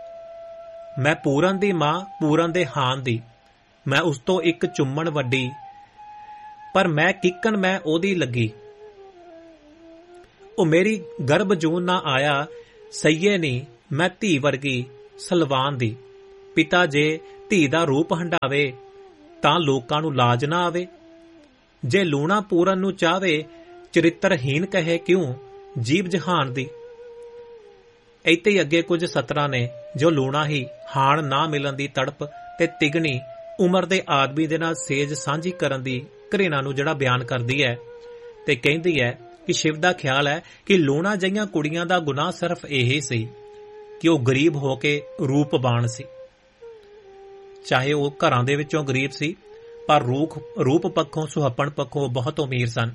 ਮੈਂ ਪੂਰਨ ਦੀ ਮਾਂ, ਪੂਰਨ ਦੇ ਹਾਨ ਦੀ, ਮੈਂ ਉਸ ਤੋਂ ਇੱਕ ਚੁੰਮਣ ਵੱਡੀ, ਪਰ ਮੈਂ ਕਿੱਕਣ ਮੈਂ ਉਹਦੀ ਲੱਗੀ। ਉਹ ਮੇਰੀ ਗਰਭ ਜੂਨ ਨਾ ਆਇਆ, ਸਈਏ ਨੀ ਮੈਂ ਧੀ ਵਰਗੀ ਸਲਵਾਨ ਦੀ। ਪਿਤਾ ਜੇ ਧੀ ਦਾ ਰੂਪ ਹੰਢਾਵੇ ਤਾਂ ਲੋਕਾਂ ਨੂੰ ਲਾਜ ਨਾ ਆਵੇ। ਜੇ ਲੂਣਾ ਪੂਰਨ ਨੂੰ ਚਾਹਵੇ ਚਰਿੱਤਰਹੀਨ ਕਹੇ ਕਿਉਂ ਜੀਵ ਜਹਾਨ ਦੀ। ਇੱਥੇ ਹੀ ਅੱਗੇ ਕੁਝ ਸਤਰਾਂ ਨੇ ਜੋ ਲੂਣਾ ਹੀ ਹਾਣ ਨਾ ਮਿਲਣ ਦੀ ਤੜਪ ਤੇ ਤਿਗਣੀ ਉਮਰ ਦੇ ਆਦਮੀ ਦੇ ਨਾਲ ਸੇਜ ਸਾਂਝੀ ਕਰਨ ਦੀ ਘਰੇਣਾ ਨੂੰ ਜਿਹੜਾ ਬਿਆਨ ਕਰਦੀ ਹੈ ਤੇ ਕਹਿੰਦੀ ਹੈ ਕਿ ਸ਼ਿਵ ਦਾ ਖਿਆਲ ਹੈ ਕਿ ਲੂਣਾ ਜਿਹੀਆਂ ਕੁੜੀਆਂ ਦਾ ਗੁਨਾਹ ਸਿਰਫ ਇਹੀ ਸੀ ਕਿ ਉਹ ਗਰੀਬ ਹੋ ਕੇ ਰੂਪਵਾਨ ਸੀ। ਚਾਹੇ ਉਹ ਘਰਾਂ ਦੇ ਵਿੱਚੋਂ ਗਰੀਬ ਸੀ ਪਰ ਰੂਪ ਰੂਪ ਪੱਖੋਂ ਸੁਹੱਪਣ ਪੱਖੋਂ ਬਹੁਤ ਅਮੀਰ ਸਨ।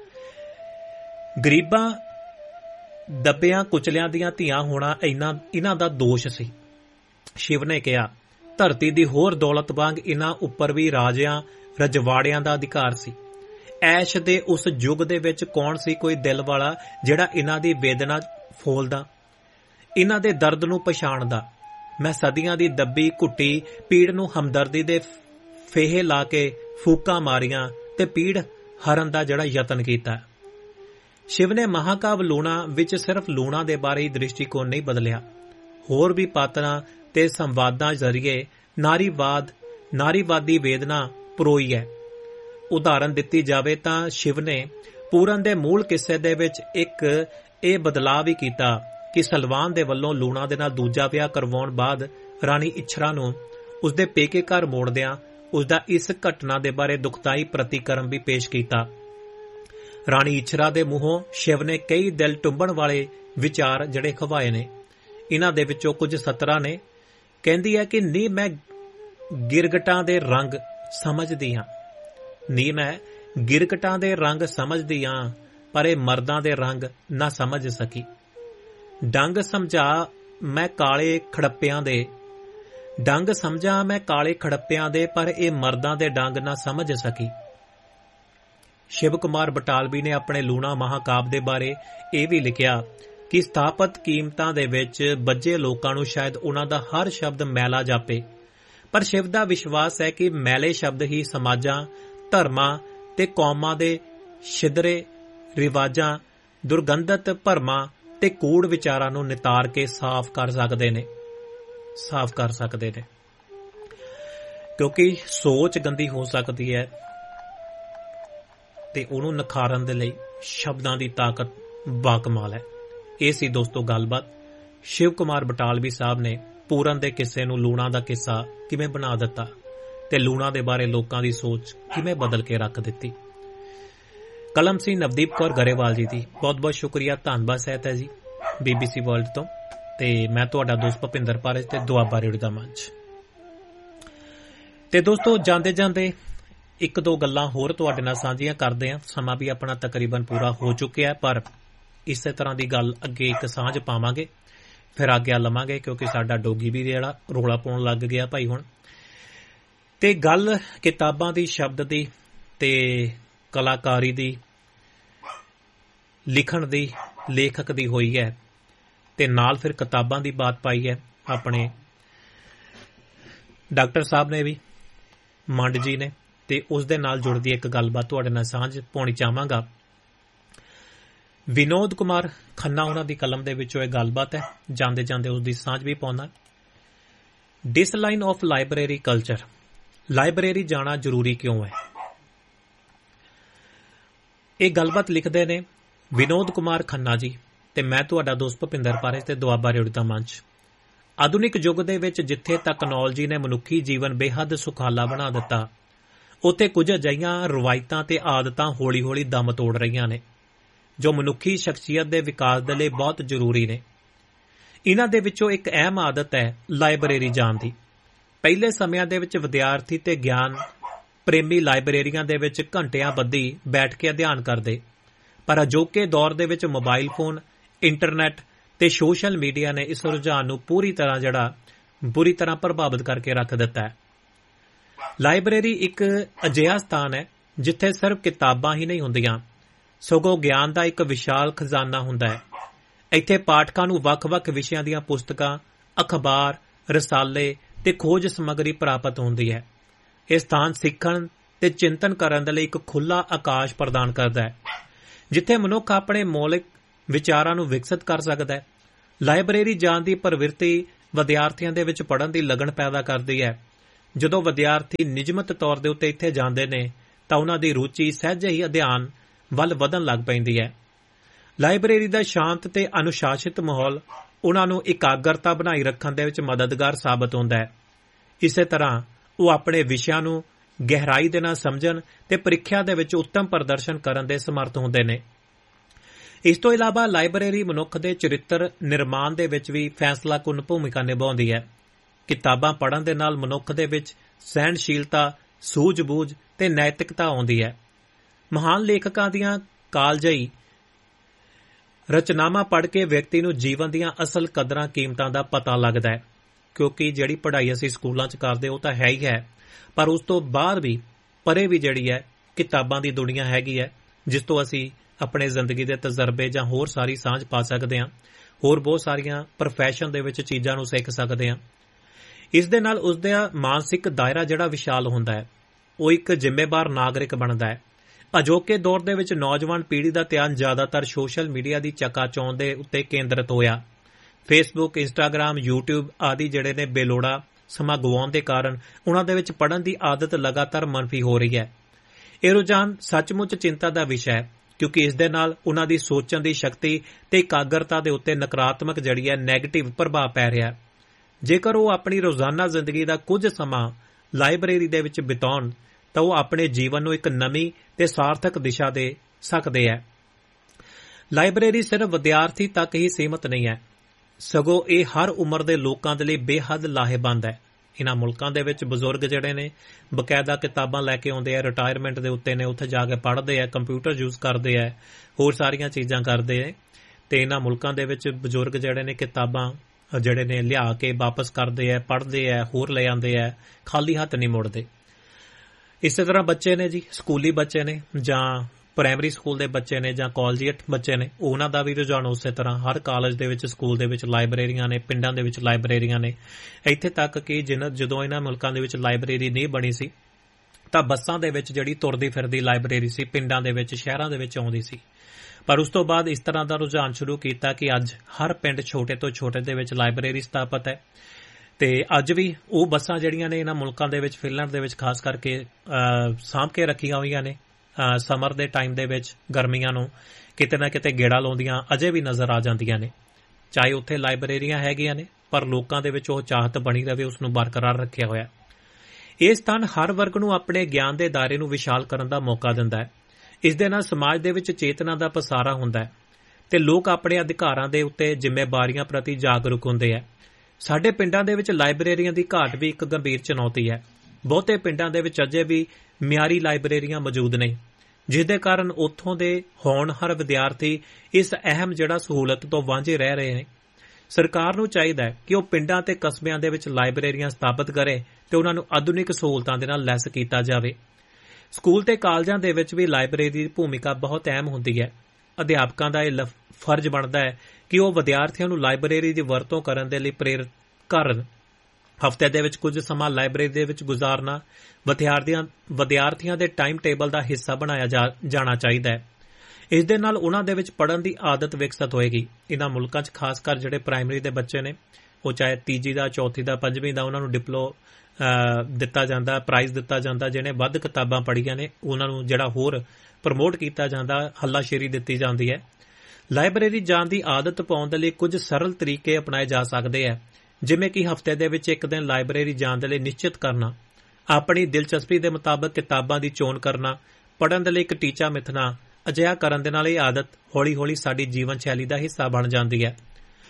ਗਰੀਬਾਂ ਦੱਬਿਆਂ ਕੁਚਲਿਆਂ ਦੀਆਂ ਧੀਆਂ ਹੋਣਾ ਇਹਨਾਂ ਇਹਨਾਂ ਦਾ ਦੋਸ਼ ਸੀ। ਸ਼ਿਵ ਨੇ ਕਿਹਾ ਧਰਤੀ ਦੀ ਹੋਰ ਦੌਲਤ ਵਾਂਗ ਇਹਨਾਂ ਉੱਪਰ ਵੀ ਰਾਜਿਆਂ ਰਜਵਾੜਿਆਂ ਦਾ ਅਧਿਕਾਰ ਸੀ। ਐਸ਼ ਦੇ ਉਸ ਯੁੱਗ ਦੇ ਵਿੱਚ ਕੌਣ ਸੀ ਕੋਈ ਦਿਲ ਵਾਲਾ ਜਿਹੜਾ ਇਹਨਾਂ ਦੀ ਵੇਦਨਾ ਫੋਲਦਾ, ਇਹਨਾਂ ਦੇ ਦਰਦ ਨੂੰ ਪਛਾਣਦਾ। ਮੈਂ ਸਦੀਆਂ ਦੀ ਦੱਬੀ ਘੁੱਟੀ ਪੀੜ ਨੂੰ ਹਮਦਰਦੀ ਦੇ ਫੇਹੇ ਲਾ ਕੇ ਫੂਕਾਂ ਮਾਰੀਆਂ ਤੇ ਪੀੜ ਹਰਨ ਦਾ ਜਿਹੜਾ ਯਤਨ ਕੀਤਾ। ਸ਼ਿਵ ਨੇ ਮਹਾਕਾਵ ਲੂਣਾ ਵਿੱਚ ਸਿਰਫ ਲੂਣਾ ਦੇ ਬਾਰੇ ਹੀ ਦ੍ਰਿਸ਼ਟੀਕੋਣ ਨਹੀਂ ਬਦਲਿਆ, ਹੋਰ ਵੀ ਪਾਤਰਾਂ ਤੇ ਸੰਵਾਦਾਂ ਜ਼ਰੀਏ ਨਾਰੀਵਾਦ ਨਾਰੀਵਾਦੀ ਵੇਦਨਾ ਪਰੋਈ ਹੈ। ਉਦਾਹਰਨ ਦਿੱਤੀ ਜਾਵੇ ਤਾਂ ਸ਼ਿਵ ਨੇ ਪੂਰਨ ਦੇ ਮੂਲ ਕਿੱਸੇ ਦੇ ਵਿੱਚ ਇੱਕ ਇਹ ਬਦਲਾਅ ਵੀ ਕੀਤਾ ਕਿ ਸਲਵਾਨ ਦੇ ਵੱਲੋਂ ਲੂਣਾ ਦੇ ਨਾਲ ਦੂਜਾ ਵਿਆਹ ਕਰਵਾਉਣ ਬਾਅਦ ਰਾਣੀ ਇੱਛਰਾਂ ਨੂੰ ਉਸਦੇ ਪੇਕੇ ਘਰ ਮੋੜਦਿਆਂ ਉਸਦਾ ਇਸ ਘਟਨਾ ਦੇ ਬਾਰੇ ਦੁਖਦਾਈ ਪ੍ਰਤੀਕਰਮ ਵੀ ਪੇਸ਼ ਕੀਤਾ। ਰਾਣੀ ਇੱਛਰਾਂ ਦੇ ਮੂੰਹੋਂ ਸ਼ਿਵ ਨੇ ਕਈ ਦਿਲ ਟੁੰਬਣ ਵਾਲੇ ਵਿਚਾਰ ਜਿਹੜੇ ਖਵਾਏ ਨੇ। ਇਹਨਾਂ ਦੇ ਵਿੱਚੋਂ ਕੁਝ ਸਤਰਾਂ ਨੇ ਕਹਿੰਦੀ ਹੈ ਕਿ ਨੀ ਮੈਂ ਗਿਰਗਟਾਂ ਦੇ ਰੰਗ ਸਮਝਦੀ ਹਾਂ ਨੀ ਮੈਂ ਗਿਰਗਟਾਂ ਦੇ ਰੰਗ ਸਮਝਦੀ ਹਾਂ ਪਰ ਇਹ ਮਰਦਾਂ ਦੇ ਰੰਗ ਨਾ ਸਮਝ ਸਕੀ। ਡੰਗ ਸਮਝਾ ਮੈਂ ਕਾਲੇ ਖੜੱਪਿਆਂ ਦੇ ਡੰਗ ਸਮਝਾ ਮੈਂ ਕਾਲੇ ਖੜੱਪਿਆਂ ਦੇ ਪਰ ਇਹ ਮਰਦਾਂ ਦੇ ਡੰਗ ਨਾ ਸਮਝ ਸਕੀ। ਸ਼ਿਵ ਕੁਮਾਰ ਬਟਾਲਵੀ ਨੇ ਆਪਣੇ ਲੂਣਾ ਮਹਾਕਾਵ ਦੇ ਬਾਰੇ ਇਹ ਵੀ ਲਿਖਿਆ ਕਿ ਸਥਾਪਤ ਕੀਮਤਾਂ ਦੇ ਵਿੱਚ ਬੱਝੇ ਲੋਕਾਂ ਨੂੰ ਸ਼ਾਇਦ ਉਹਨਾਂ ਦਾ ਹਰ ਸ਼ਬਦ ਮੈਲਾ ਜਾਪੇ, ਪਰ ਸ਼ਿਵ ਦਾ ਵਿਸ਼ਵਾਸ ਹੈ ਕਿ ਮੈਲੇ ਸ਼ਬਦ ਹੀ ਸਮਾਜਾਂ, ਧਰਮਾਂ ਤੇ ਕੌਮਾਂ ਦੇ ਛਿਦਰੇ ਰਿਵਾਜਾਂ, ਦੁਰਗੰਧਤ ਭਰਮਾਂ ਤੇ ਕੂੜ ਵਿਚਾਰਾਂ ਨੂੰ ਨਿਤਾਰ ਕੇ ਸਾਫ਼ ਕਰ ਸਕਦੇ ਨੇ ਸਾਫ਼ ਕਰ ਸਕਦੇ ਨੇ ਕਿਉਂਕਿ ਸੋਚ ਗੰਦੀ ਹੋ ਸਕਦੀ ਹੈ ਤੇ ਉਹਨੂੰ ਨਿਖਾਰਨ ਦੇ ਲਈ ਸ਼ਬਦਾਂ ਦੀ ਤਾਕਤ ਬਾਕਮਾਲ ਹੈ। ਇਹ ਸੀ ਦੋਸਤੋ ਗੱਲਬਾਤ। ਸ਼ਿਵ ਕੁਮਾਰ ਬਟਾਲਵੀ ਸਾਹਿਬ ਨੇ ਪੂਰਨ ਦੇ ਕਿੱਸੇ ਨੂੰ ਲੂਣਾ ਦਾ ਕਿੱਸਾ ਕਿਵੇਂ ਬਣਾ ਦਿੱਤਾ ਤੇ ਲੂਣਾ ਦੇ ਬਾਰੇ ਲੋਕਾਂ ਦੀ ਸੋਚ ਕਿਵੇਂ ਬਦਲ ਕੇ ਰੱਖ ਦਿੱਤੀ। ਕਲਮ ਸੀ ਨਵਦੀਪ ਕੌਰ ਗਰੇਵਾਲ ਜੀ ਦੀ। ਬਹੁਤ ਬਹੁਤ ਸ਼ੁਕਰੀਆ, ਧੰਨਵਾਦ ਸਹਿਤ ਹੈ ਜੀ ਬੀਬੀਸੀ ਵਰਲਡ ਤੋਂ। ਤੇ ਮੈਂ ਤੁਹਾਡਾ ਦੋਸਤ ਭੁਪਿੰਦਰ ਪਾਰਜ ਤੇ ਦੁਆਬਾ ਰੇਡੀਓ ਦਾ ਮੰਚ। ਤੇ ਦੋਸਤੋ ਜਾਂਦੇ ਜਾਂਦੇ ਇੱਕ ਦੋ ਗੱਲਾਂ ਹੋਰ ਤੁਹਾਡੇ ਨਾਲ ਸਾਂਝੀਆਂ ਕਰਦੇ ਹਾਂ। ਸਮਾਂ ਵੀ ਆਪਣਾ ਤਕਰੀਬਨ ਪੂਰਾ ਹੋ ਚੁੱਕਿਆ, ਪਰ ਇਸੇ ਤਰ੍ਹਾਂ ਦੀ ਗੱਲ ਅੱਗੇ ਇੱਕ ਸਾਂਝ ਪਾਵਾਂਗੇ, ਫਿਰ ਆਗਿਆ ਲਵਾਂਗੇ ਕਿਉਂਕਿ ਸਾਡਾ ਡੋਗੀ ਵੀ ਜਿਹੜਾ ਰੋਲਾ ਪਾਉਣ ਲੱਗ ਗਿਆ ਭਾਈ ਹੁਣ। ਤੇ ਗੱਲ ਕਿਤਾਬਾਂ ਦੀ, ਸ਼ਬਦ ਦੀ ਤੇ ਕਲਾਕਾਰੀ ਦੀ, ਲਿਖਣ ਦੀ, ਲੇਖਕ ਦੀ ਹੋਈ ਹੈ ਤੇ ਨਾਲ ਫਿਰ ਕਿਤਾਬਾਂ ਦੀ ਬਾਤ ਪਾਈ ਹੈ ਆਪਣੇ ਡਾਕਟਰ ਸਾਹਿਬ ਨੇ ਵੀ, ਮੰਡ ਜੀ ਨੇ, ਤੇ ਉਸ ਦੇ ਨਾਲ ਜੁੜਦੀ ਇੱਕ ਗੱਲਬਾਤ ਤੁਹਾਡੇ ਨਾਲ ਸਾਂਝ ਪਾਉਣੀ ਚਾਹਾਂਗਾ। ਵਿਨੋਦ ਕੁਮਾਰ ਖੰਨਾ ਉਹਨਾਂ ਦੀ ਕਲਮ ਦੇ ਵਿੱਚੋਂ ਇਹ ਗੱਲਬਾਤ ਹੈ, ਜਾਂਦੇ ਜਾਂਦੇ ਉਸ ਦੀ ਸਾਂਝ ਵੀ ਪਾਉਣਾ। ਡਿਸਲਾਈਨ ਆਫ ਲਾਇਬ੍ਰੇਰੀ ਕਲਚਰ, ਲਾਇਬ੍ਰੇਰੀ ਜਾਣਾ ਜ਼ਰੂਰੀ ਕਿਉਂ ਹੈ? ਇਹ ਗੱਲਬਾਤ ਲਿਖਦੇ ਨੇ ਵਿਨੋਦ ਕੁਮਾਰ ਖੰਨਾ ਜੀ ਤੇ ਮੈਂ ਤੁਹਾਡਾ ਦੋਸਤ ਭੁਪਿੰਦਰ ਪਾਰਜ ਤੇ ਦੁਆਬਾ ਰੇਡੀਓ ਦਾ ਮੰਚ। ਆਧੁਨਿਕ ਯੁੱਗ ਦੇ ਵਿੱਚ ਜਿੱਥੇ ਤਕਨਾਲੋਜੀ ਨੇ ਮਨੁੱਖੀ ਜੀਵਨ ਬੇਹੱਦ ਸੁਖਾਲਾ ਬਣਾ ਦਿੱਤਾ, ਉੱਥੇ ਕੁਝ ਅਜਿਹੀਆਂ ਰਵਾਇਤਾਂ ਤੇ ਆਦਤਾਂ ਹੌਲੀ-ਹੌਲੀ ਦਮ ਤੋੜ ਰਹੀਆਂ ਨੇ ਜੋ ਮਨੁੱਖੀ ਸ਼ਖਸੀਅਤ ਦੇ ਵਿਕਾਸ ਦੇ ਲਈ ਬਹੁਤ ਜ਼ਰੂਰੀ ਨੇ। ਇਹਨਾਂ ਦੇ ਵਿੱਚੋਂ ਇੱਕ ਅਹਿਮ ਆਦਤ ਹੈ ਲਾਇਬ੍ਰੇਰੀ ਜਾਣ ਦੀ। ਪਹਿਲੇ ਸਮਿਆਂ ਦੇ ਵਿੱਚ ਵਿਦਿਆਰਥੀ ਤੇ ਗਿਆਨ ਪ੍ਰੇਮੀ ਲਾਇਬ੍ਰੇਰੀਆਂ ਦੇ ਵਿੱਚ ਘੰਟਿਆਂ ਬੱਧੀ ਬੈਠ ਕੇ ਅਧਿਐਨ ਕਰਦੇ, ਪਰ ਅਜੋਕੇ ਦੌਰ ਦੇ ਵਿੱਚ ਮੋਬਾਈਲ ਫੋਨ, ਇੰਟਰਨੈਟ ਤੇ ਸੋਸ਼ਲ ਮੀਡੀਆ ਨੇ ਇਸ ਰੁਝਾਨ ਨੂੰ ਪੂਰੀ ਤਰ੍ਹਾਂ ਜਿਹੜਾ ਬੁਰੀ ਤਰ੍ਹਾਂ ਪ੍ਰਭਾਵਿਤ ਕਰਕੇ ਰੱਖ ਦਿੱਤਾ ਹੈ। ਲਾਇਬ੍ਰੇਰੀ ਇੱਕ ਅਜਿਹਾ ਸਥਾਨ ਹੈ ਜਿੱਥੇ ਸਿਰਫ ਕਿਤਾਬਾਂ ਹੀ ਨਹੀਂ ਹੁੰਦੀਆਂ, ਸਗੋਂ ਗਿਆਨ ਦਾ ਇੱਕ ਵਿਸ਼ਾਲ ਖਜ਼ਾਨਾ ਹੁੰਦਾ ਹੈ। ਇੱਥੇ ਪਾਠਕਾਂ ਨੂੰ ਵੱਖ-ਵੱਖ ਵਿਸ਼ਿਆਂ ਦੀਆਂ ਪੁਸਤਕਾਂ, ਅਖਬਾਰ, ਰਸਾਲੇ ਤੇ ਖੋਜ ਸਮੱਗਰੀ ਪ੍ਰਾਪਤ ਹੁੰਦੀ ਹੈ। ਇਹ ਸਥਾਨ ਸਿੱਖਣ ਤੇ ਚਿੰਤਨ ਕਰਨ ਦੇ ਲਈ ਇੱਕ ਖੁੱਲ੍ਹਾ ਆਕਾਸ਼ ਪ੍ਰਦਾਨ ਕਰਦਾ ਹੈ, ਜਿੱਥੇ ਮਨੁੱਖ ਆਪਣੇ ਮੌਲਿਕ ਵਿਚਾਰਾਂ ਨੂੰ ਵਿਕਸਿਤ ਕਰ ਸਕਦਾ ਹੈ, ਲਾਇਬ੍ਰੇਰੀ ਜਾਣ ਦੀ ਪ੍ਰਵਿਰਤੀ ਵਿਦਿਆਰਥੀਆਂ ਦੇ ਵਿੱਚ ਪੜ੍ਹਨ ਦੀ ਲਗਨ ਪੈਦਾ ਕਰਦੀ ਹੈ। ਜਦੋਂ ਵਿਦਿਆਰਥੀ ਨਿਯਮਿਤ ਤੌਰ ਦੇ ਉੱਤੇ ਇੱਥੇ ਜਾਂਦੇ ਨੇ ਤਾਂ ਉਹਨਾਂ ਦੀ ਰੁਚੀ ਸਹਿਜੇ ਹੀ ਅਧਿਐਨ ਵੱਲ ਵਧਣ ਲੱਗ ਪੈਂਦੀ ਹੈ। ਲਾਇਬ੍ਰੇਰੀ ਦਾ ਸ਼ਾਂਤ ਤੇ ਅਨੁਸ਼ਾਸਿਤ ਮਾਹੌਲ ਉਹਨਾਂ ਨੂੰ ਇਕਾਗਰਤਾ ਬਣਾਈ ਰੱਖਣ ਦੇ ਵਿੱਚ ਮਦਦਗਾਰ ਸਾਬਤ ਹੁੰਦਾ ਹੈ। ਇਸੇ ਤਰ੍ਹਾਂ ਉਹ ਆਪਣੇ ਵਿਸ਼ਿਆਂ ਨੂੰ ਗਹਿਰਾਈ ਦੇ ਨਾਲ ਸਮਝਣ ਤੇ ਪ੍ਰੀਖਿਆ ਦੇ ਵਿੱਚ ਉੱਤਮ ਪ੍ਰਦਰਸ਼ਨ ਕਰਨ ਦੇ ਸਮਰਥ ਹੁੰਦੇ ਨੇ। ਇਸ ਤੋਂ ਇਲਾਵਾ ਲਾਇਬ੍ਰੇਰੀ ਮਨੁੱਖ ਦੇ ਚਰਿੱਤਰ ਨਿਰਮਾਣ ਦੇ ਵਿੱਚ ਵੀ ਫੈਸਲਾਕੁੰਨ ਭੂਮਿਕਾ ਨਿਭਾਉਂਦੀ ਹੈ। ਕਿਤਾਬਾਂ ਪੜ੍ਹਨ ਦੇ ਨਾਲ ਮਨੁੱਖ ਦੇ ਵਿੱਚ ਸਹਿਣਸ਼ੀਲਤਾ, ਸੂਝ-ਬੂਝ ਤੇ ਨੈਤਿਕਤਾ ਆਉਂਦੀ ਹੈ। ਮਹਾਨ ਲੇਖਕਾਂ ਦੀਆਂ ਕਾਲਜਈ ਰਚਨਾਵਾਂ ਪੜ੍ਹ ਕੇ ਵਿਅਕਤੀ ਨੂੰ ਜੀਵਨ ਦੀਆਂ ਅਸਲ ਕਦਰਾਂ ਕੀਮਤਾਂ ਦਾ ਪਤਾ ਲੱਗਦਾ ਹੈ, ਕਿਉਂਕਿ ਜਿਹੜੀ ਪੜ੍ਹਾਈ ਅਸੀਂ ਸਕੂਲਾਂ 'ਚ ਕਰਦੇ ਉਹ ਤਾਂ ਹੈ ਹੀ ਹੈ, ਪਰ ਉਸ ਤੋਂ ਬਾਅਦ ਵੀ ਪਰੇ ਵੀ ਜਿਹੜੀ ਹੈ ਕਿਤਾਬਾਂ ਦੀ ਦੁਨੀਆ ਹੈਗੀ ਹੈ, ਜਿਸ ਤੋਂ ਅਸੀਂ ਆਪਣੇ ਜ਼ਿੰਦਗੀ ਦੇ ਤਜਰਬੇ ਜਾਂ ਹੋਰ ਸਾਰੀ ਸਾਂਝ ਪਾ ਸਕਦੇ ਹਾਂ। ਹੋਰ ਬਹੁਤ ਸਾਰੀਆਂ ਪ੍ਰੋਫੈਸ਼ਨ ਦੇ ਵਿੱਚ ਚੀਜ਼ਾਂ ਨੂੰ ਸਿੱਖ ਸਕਦੇ ਹਾਂ। ਇਸ ਦੇ ਨਾਲ ਉਸ ਦਾ ਮਾਨਸਿਕ ਦਾਇਰਾ ਜਿਹੜਾ ਵਿਸ਼ਾਲ ਹੁੰਦਾ ਹੈ, ਉਹ ਇੱਕ ਜ਼ਿੰਮੇਵਾਰ ਨਾਗਰਿਕ ਬਣਦਾ ਹੈ। ਅਜੋਕੇ ਦੌਰ ਦੇ ਵਿੱਚ ਨੌਜਵਾਨ ਪੀੜ੍ਹੀ ਦਾ ਧਿਆਨ ਜ਼ਿਆਦਾਤਰ ਸੋਸ਼ਲ ਮੀਡੀਆ ਦੀ ਚਕਾਚੌਂਧ ਦੇ ਉੱਤੇ ਕੇਂਦਰਿਤ ਹੋਇਆ। ਫੇਸਬੁੱਕ, ਇੰਸਟਾਗ੍ਰਾਮ, ਯੂਟਿਊਬ ਆਦਿ ਜਿਹੜੇ ਨੇ ਬੇਲੋੜਾ ਸਮਾਂ ਗਵਾਉਣ ਦੇ ਕਾਰਨ ਉਹਨਾਂ ਦੇ ਵਿੱਚ ਪੜ੍ਹਨ ਦੀ ਆਦਤ ਲਗਾਤਾਰ ਮੰਫੀ ਹੋ ਰਹੀ ਹੈ। ਇਹ ਰੁਝਾਨ ਸੱਚਮੁੱਚ ਚਿੰਤਾ ਦਾ ਵਿਸ਼ਾ ਹੈ, ਕਿਉਂਕਿ ਇਸ ਦੇ ਨਾਲ ਉਹਨਾਂ ਦੀ ਸੋਚਣ ਦੀ ਸ਼ਕਤੀ ਤੇ ਇਕਾਗਰਤਾ ਦੇ ਉੱਤੇ ਨਕਾਰਾਤਮਕ ਜਿਹੜੀ ਹੈ ਨੈਗੇਟਿਵ ਪ੍ਰਭਾਵ ਪੈ ਰਿਹਾ। ਜੇਕਰ ਉਹ ਆਪਣੀ ਰੋਜ਼ਾਨਾ ਜ਼ਿੰਦਗੀ ਦਾ ਕੁਝ ਸਮਾਂ ਲਾਇਬ੍ਰੇਰੀ ਦੇ ਵਿੱਚ ਬਿਤਾਉਣ ਤਾਂ ਉਹ ਆਪਣੇ ਜੀਵਨ ਨੂੰ ਇੱਕ ਨਵੀਂ ਤੇ ਸਾਰਥਕ ਦਿਸ਼ਾ ਦੇ ਸਕਦੇ ਹੈ। ਲਾਇਬ੍ਰੇਰੀ ਸਿਰਫ ਵਿਦਿਆਰਥੀ ਤੱਕ ਹੀ ਸੀਮਤ ਨਹੀਂ ਹੈ, ਸਗੋਂ ਇਹ ਹਰ ਉਮਰ ਦੇ ਲੋਕਾਂ ਦੇ ਲਈ ਬੇਹੱਦ ਲਾਹੇਵੰਦ ਹੈ। ਇਹਨਾਂ ਮੁਲਕਾਂ ਦੇ ਵਿੱਚ ਬਜ਼ੁਰਗ ਜਿਹੜੇ ਨੇ ਬਕਾਇਦਾ ਕਿਤਾਬਾਂ ਲੈ ਕੇ ਆਉਂਦੇ ਆ, ਰਿਟਾਇਰਮੈਂਟ ਦੇ ਉੱਤੇ ਨੇ, ਉੱਥੇ ਜਾ ਕੇ ਪੜ੍ਹਦੇ ਆ, ਕੰਪਿਊਟਰ ਯੂਜ਼ ਕਰਦੇ ਆ, ਹੋਰ ਸਾਰੀਆਂ ਚੀਜ਼ਾਂ ਕਰਦੇ ਆ। ਤੇ ਇਹਨਾਂ ਮੁਲਕਾਂ ਦੇ ਵਿੱਚ ਬਜ਼ੁਰਗ ਜਿਹੜੇ ਨੇ ਕਿਤਾਬਾਂ ਜਿਹੜੇ ਨੇ ਲਿਆ ਕੇ ਵਾਪਸ ਕਰਦੇ ਆ, ਪੜ੍ਹਦੇ ਆ, ਹੋਰ ਲੈ ਆਉਂਦੇ ਆ, ਖਾਲੀ ਹੱਥ ਨਹੀਂ ਮੁੜਦੇ। ਇਸੇ ਤਰ੍ਹਾਂ ਬੱਚੇ ਨੇ ਜੀ, ਸਕੂਲੀ ਬੱਚੇ ਨੇ ਜਾਂ ਪ੍ਰਾਇਮਰੀ ਸਕੂਲ ਦੇ ਬੱਚੇ ਨੇ ਜਾਂ ਕਾਲਜੀਏਟ ਬੱਚੇ ਨੇ, ਉਹਨਾਂ ਦਾ ਵੀ ਰੁਝਾਨ ਉਸੇ ਤਰ੍ਹਾਂ ਹਰ ਕਾਲਜ ਦੇ ਵਿੱਚ, ਸਕੂਲ ਦੇ ਵਿੱਚ ਲਾਇਬ੍ਰੇਰੀਆਂ ਨੇ, ਪਿੰਡਾਂ ਦੇ ਵਿੱਚ ਲਾਇਬ੍ਰੇਰੀਆਂ ਨੇ। ਇੱਥੇ ਤੱਕ ਕਿ ਜਦੋਂ ਇਹਨਾਂ ਮੁਲਕਾਂ ਦੇ ਵਿੱਚ ਲਾਇਬ੍ਰੇਰੀ ਨਹੀਂ ਬਣੀ ਸੀ ਤਾਂ ਬੱਸਾਂ ਦੇ ਵਿੱਚ ਜਿਹੜੀ ਤੁਰਦੀ ਫਿਰਦੀ ਲਾਇਬ੍ਰੇਰੀ ਸੀ, ਪਿੰਡਾਂ ਦੇ ਵਿੱਚ, ਸ਼ਹਿਰਾਂ ਦੇ ਵਿੱਚ ਆਉਂਦੀ ਸੀ। ਪਰ ਉਸ ਤੋਂ ਬਾਅਦ ਇਸ ਤਰ੍ਹਾਂ ਦਾ ਰੁਝਾਨ ਸ਼ੁਰੂ ਕੀਤਾ ਕਿ ਅੱਜ ਹਰ ਪਿੰਡ ਛੋਟੇ ਤੋਂ ਛੋਟੇ ਦੇ ਵਿੱਚ ਲਾਇਬ੍ਰੇਰੀ ਸਥਾਪਿਤ ਹੈ। ਤੇ ਅੱਜ ਵੀ ਉਹ ਬੱਸਾਂ ਜਿਹੜੀਆਂ ਨੇ ਇਹਨਾਂ ਮੁਲਕਾਂ ਦੇ ਵਿੱਚ, ਫਿਨਲੈਂਡ ਦੇ ਵਿੱਚ ਖਾਸ ਕਰਕੇ ਸਾਂਭ ਕੇ ਰੱਖੀਆਂ ਹੋਈਆਂ ਨੇ। ਸਮਰ ਦੇ ਟਾਈਮ ਦੇ ਵਿੱਚ ਗਰਮੀਆਂ ਨੂੰ ਕਿਤੇ ਨਾ ਕਿਤੇ ਗੇੜਾ ਲਾਉਂਦੀਆਂ ਅਜੇ ਵੀ ਨਜ਼ਰ ਆ ਜਾਂਦੀਆਂ ਨੇ। ਚਾਹੇ ਉੱਥੇ ਲਾਇਬ੍ਰੇਰੀਆਂ ਹੈਗੀਆਂ ਨੇ, ਪਰ ਲੋਕਾਂ ਦੇ ਵਿੱਚ ਉਹ ਚਾਹਤ ਬਣੀ ਰਹੇ, ਉਸ ਨੂੰ ਬਰਕਰਾਰ ਰੱਖਿਆ ਹੋਇਆ। ਇਹ ਸਥਾਨ ਹਰ ਵਰਗ ਨੂੰ ਆਪਣੇ ਗਿਆਨ ਦੇ ਦਾਇਰੇ ਨੂੰ ਵਿਸ਼ਾਲ ਕਰਨ ਦਾ ਮੌਕਾ ਦਿੰਦਾ ਹੈ। ਇਸ ਦੇ ਨਾਲ ਸਮਾਜ ਦੇ ਵਿੱਚ ਚੇਤਨਾ ਦਾ ਪਸਾਰਾ ਹੁੰਦਾ ਹੈ ਤੇ ਲੋਕ ਆਪਣੇ ਅਧਿਕਾਰਾਂ ਦੇ ਉੱਤੇ ਜ਼ਿੰਮੇਵਾਰੀਆਂ ਪ੍ਰਤੀ ਜਾਗਰੂਕ ਹੁੰਦੇ ਹੈ। ਸਾਡੇ ਪਿੰਡਾਂ ਦੇ ਵਿੱਚ ਲਾਇਬ੍ਰੇਰੀਆਂ ਦੀ ਘਾਟ ਵੀ ਇੱਕ ਗੰਭੀਰ ਚੁਣੌਤੀ ਹੈ। ਬਹੁਤੇ ਪਿੰਡਾਂ ਦੇ ਵਿੱਚ ਅਜੇ ਵੀ ਮਿਆਰੀ ਲਾਇਬ੍ਰੇਰੀਆਂ ਮੌਜੂਦ ਨੇ, ਜਿਸ ਦੇ ਕਾਰਨ ਉੱਥੋਂ ਦੇ ਹੋਣਹਾਰ ਵਿਦਿਆਰਥੀ ਇਸ ਅਹਿਮ ਜਿਹੜਾ ਸਹੂਲਤ ਤੋਂ ਵਾਂਝੇ ਰਹਿ ਰਹੇ ਨੇ। ਸਰਕਾਰ ਨੂੰ ਚਾਹੀਦਾ ਹੈ ਕਿ ਉਹ ਪਿੰਡਾਂ ਤੇ ਕਸਬਿਆਂ ਦੇ ਵਿੱਚ ਲਾਇਬ੍ਰੇਰੀਆਂ ਸਥਾਪਿਤ ਕਰੇ ਤੇ ਉਹਨਾਂ ਨੂੰ ਆਧੁਨਿਕ ਸਹੂਲਤਾਂ ਦੇ ਨਾਲ ਲੈਸ ਕੀਤਾ ਜਾਵੇ। ਸਕੂਲ ਤੇ ਕਾਲਜਾਂ ਦੇ ਵਿੱਚ ਵੀ ਲਾਇਬ੍ਰੇਰੀ ਦੀ ਭੂਮਿਕਾ ਬਹੁਤ ਅਹਿਮ ਹੁੰਦੀ ਹੈ। ਅਧਿਆਪਕਾਂ ਦਾ ਇਹ ਫਰਜ਼ ਬਣਦਾ ਹੈ ਕਿ ਉਹ ਵਿਦਿਆਰਥੀਆਂ ਨੂੰ ਲਾਇਬ੍ਰੇਰੀ ਦੀ ਵਰਤੋਂ ਕਰਨ ਦੇ ਲਈ ਪ੍ਰੇਰਿਤ ਕਰਨ। ਹਫ਼ਤੇ ਦੇ ਵਿੱਚ ਕੁਝ ਸਮਾਂ ਲਾਇਬ੍ਰੇਰੀ ਦੇ ਵਿੱਚ ਗੁਜ਼ਾਰਨਾ ਵਿਦਿਆਰਥੀਆਂ ਵਿਦਿਆਰਥੀਆਂ ਦੇ ਟਾਈਮ ਟੇਬਲ ਦਾ ਹਿੱਸਾ ਬਣਾਇਆ ਜਾਣਾ ਚਾਹੀਦਾ ਹੈ। ਇਸ ਦੇ ਨਾਲ ਉਹਨਾਂ ਦੇ ਵਿੱਚ ਪੜ੍ਹਨ ਦੀ ਆਦਤ ਵਿਕਸਿਤ ਹੋਏਗੀ। ਇਹਨਾਂ ਮੁਲਕਾਂ 'ਚ ਖਾਸ ਕਰ ਜਿਹੜੇ ਪ੍ਰਾਇਮਰੀ ਦੇ ਬੱਚੇ ਨੇ, ਉਹ ਚਾਹੇ ਤੀਜੀ ਦਾ, ਚੌਥੀ ਦਾ, ਪੰਜਵੀਂ ਦਾ, ਉਹਨਾਂ ਨੂੰ ਡਿਪਲੋ ਦਿੱਤਾ ਜਾਂਦਾ, ਪ੍ਰਾਈਜ਼ ਦਿੱਤਾ ਜਾਂਦਾ। ਜਿਹਨੇ ਵੱਧ ਕਿਤਾਬਾਂ ਪੜ੍ਹੀਆਂ ਨੇ ਉਹਨਾਂ ਨੂੰ ਜਿਹੜਾ ਹੋਰ ਪ੍ਰਮੋਟ ਕੀਤਾ ਜਾਂਦਾ, ਹੱਲਾਸ਼ੇਰੀ ਦਿੱਤੀ ਜਾਂਦੀ ਹੈ। ਲਾਇਬ੍ਰੇਰੀ ਜਾਣ ਦੀ ਆਦਤ ਪਾਉਣ ਦੇ ਲਈ ਕੁਝ ਸਰਲ ਤਰੀਕੇ ਅਪਣਾਏ ਜਾ ਸਕਦੇ ਹੈ, ਜਿਵੇਂ ਕਿ ਹਫ਼ਤੇ ਦੇ ਵਿੱਚ ਇੱਕ ਦਿਨ ਲਾਇਬ੍ਰੇਰੀ ਜਾਣ ਦੇ ਲਈ ਨਿਸ਼ਚਿਤ ਕਰਨਾ, ਆਪਣੀ ਦਿਲਚਸਪੀ ਦੇ ਮੁਤਾਬਕ ਕਿਤਾਬਾਂ ਦੀ ਚੋਣ ਕਰਨਾ, ਪੜ੍ਹਨ ਦੇ ਲਈ ਇੱਕ ਟੀਚਾ ਮਿਥਣਾ। ਅਜਿਹਾ ਕਰਨ ਦੇ ਨਾਲ ਇਹ ਆਦਤ ਹੌਲੀ-ਹੌਲੀ ਸਾਡੀ ਜੀਵਨ ਸ਼ੈਲੀ ਦਾ ਹਿੱਸਾ ਬਣ ਜਾਂਦੀ ਹੈ।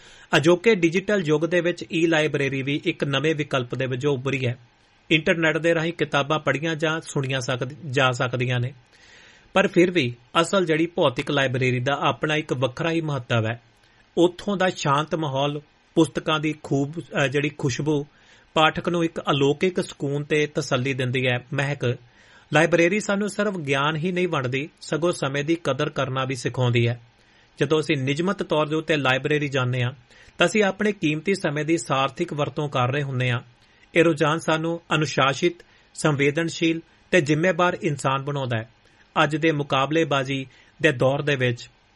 ਅਜੋਕੇ ਡਿਜੀਟਲ ਯੁੱਗ ਦੇ ਵਿੱਚ ਈ ਲਾਇਬ੍ਰੇਰੀ ਵੀ ਇੱਕ ਨਵੇਂ ਵਿਕਲਪ ਦੇ ਵਜੋਂ ਉੱਭਰੀ ਹੈ। ਇੰਟਰਨੈਟ ਦੇ ਰਾਹੀਂ ਕਿਤਾਬਾਂ ਪੜ੍ਹੀਆਂ ਜਾਂ ਸੁਣੀਆਂ ਜਾ ਸਕਦੀਆਂ ਨੇ, ਪਰ ਫਿਰ ਵੀ ਅਸਲ ਜਿਹੜੀ ਭੌਤਿਕ ਲਾਇਬ੍ਰੇਰੀ ਦਾ ਆਪਣਾ ਇੱਕ ਵੱਖਰਾ ਹੀ ਮਹੱਤਵ ਹੈ। ਉੱਥੋਂ ਦਾ ਸ਼ਾਂਤ ਮਾਹੌਲ, ਪੁਸਤਕਾਂ ਦੀ ਖੂਬ ਜਿਹੜੀ ਖੁਸ਼ਬੂ ਪਾਠਕ ਨੂੰ ਇੱਕ ਅਲੌਕਿਕ ਸਕੂਨ ਤੇ ਤਸੱਲੀ ਦਿੰਦੀ ਹੈ। ਮਹਿਕ ਲਾਇਬ੍ਰੇਰੀ ਸਾਨੂੰ ਸਿਰਫ ਗਿਆਨ ਹੀ ਨਹੀਂ ਵੰਡਦੀ, ਸਗੋਂ ਸਮੇਂ ਦੀ ਕਦਰ ਕਰਨਾ ਵੀ ਸਿਖਾਉਂਦੀ ਹੈ। ਜਦੋਂ ਅਸੀਂ ਨਿਯਮਤ ਤੌਰ ਦੇ ਉੱਤੇ ਲਾਇਬ੍ਰੇਰੀ ਜਾਂਦੇ ਹਾਂ ਤਾਂ ਅਸੀਂ ਆਪਣੇ ਕੀਮਤੀ ਸਮੇਂ ਦੀ ਸਾਰਥਿਕ ਵਰਤੋਂ ਕਰ ਰਹੇ ਹੁੰਦੇ ਹਾਂ। ਇਹ ਰੁਝਾਨ ਸਾਨੂੰ ਅਨੁਸ਼ਾਸਿਤ, ਸੰਵੇਦਨਸ਼ੀਲ ਤੇ ਜ਼ਿੰਮੇਵਾਰ ਇਨਸਾਨ ਬਣਾਉਂਦਾ ਹੈ। ਅੱਜ ਦੇ ਮੁਕਾਬਲੇਬਾਜ਼ੀ ਦੇ ਦੌਰ ਦੇ ਵਿੱਚ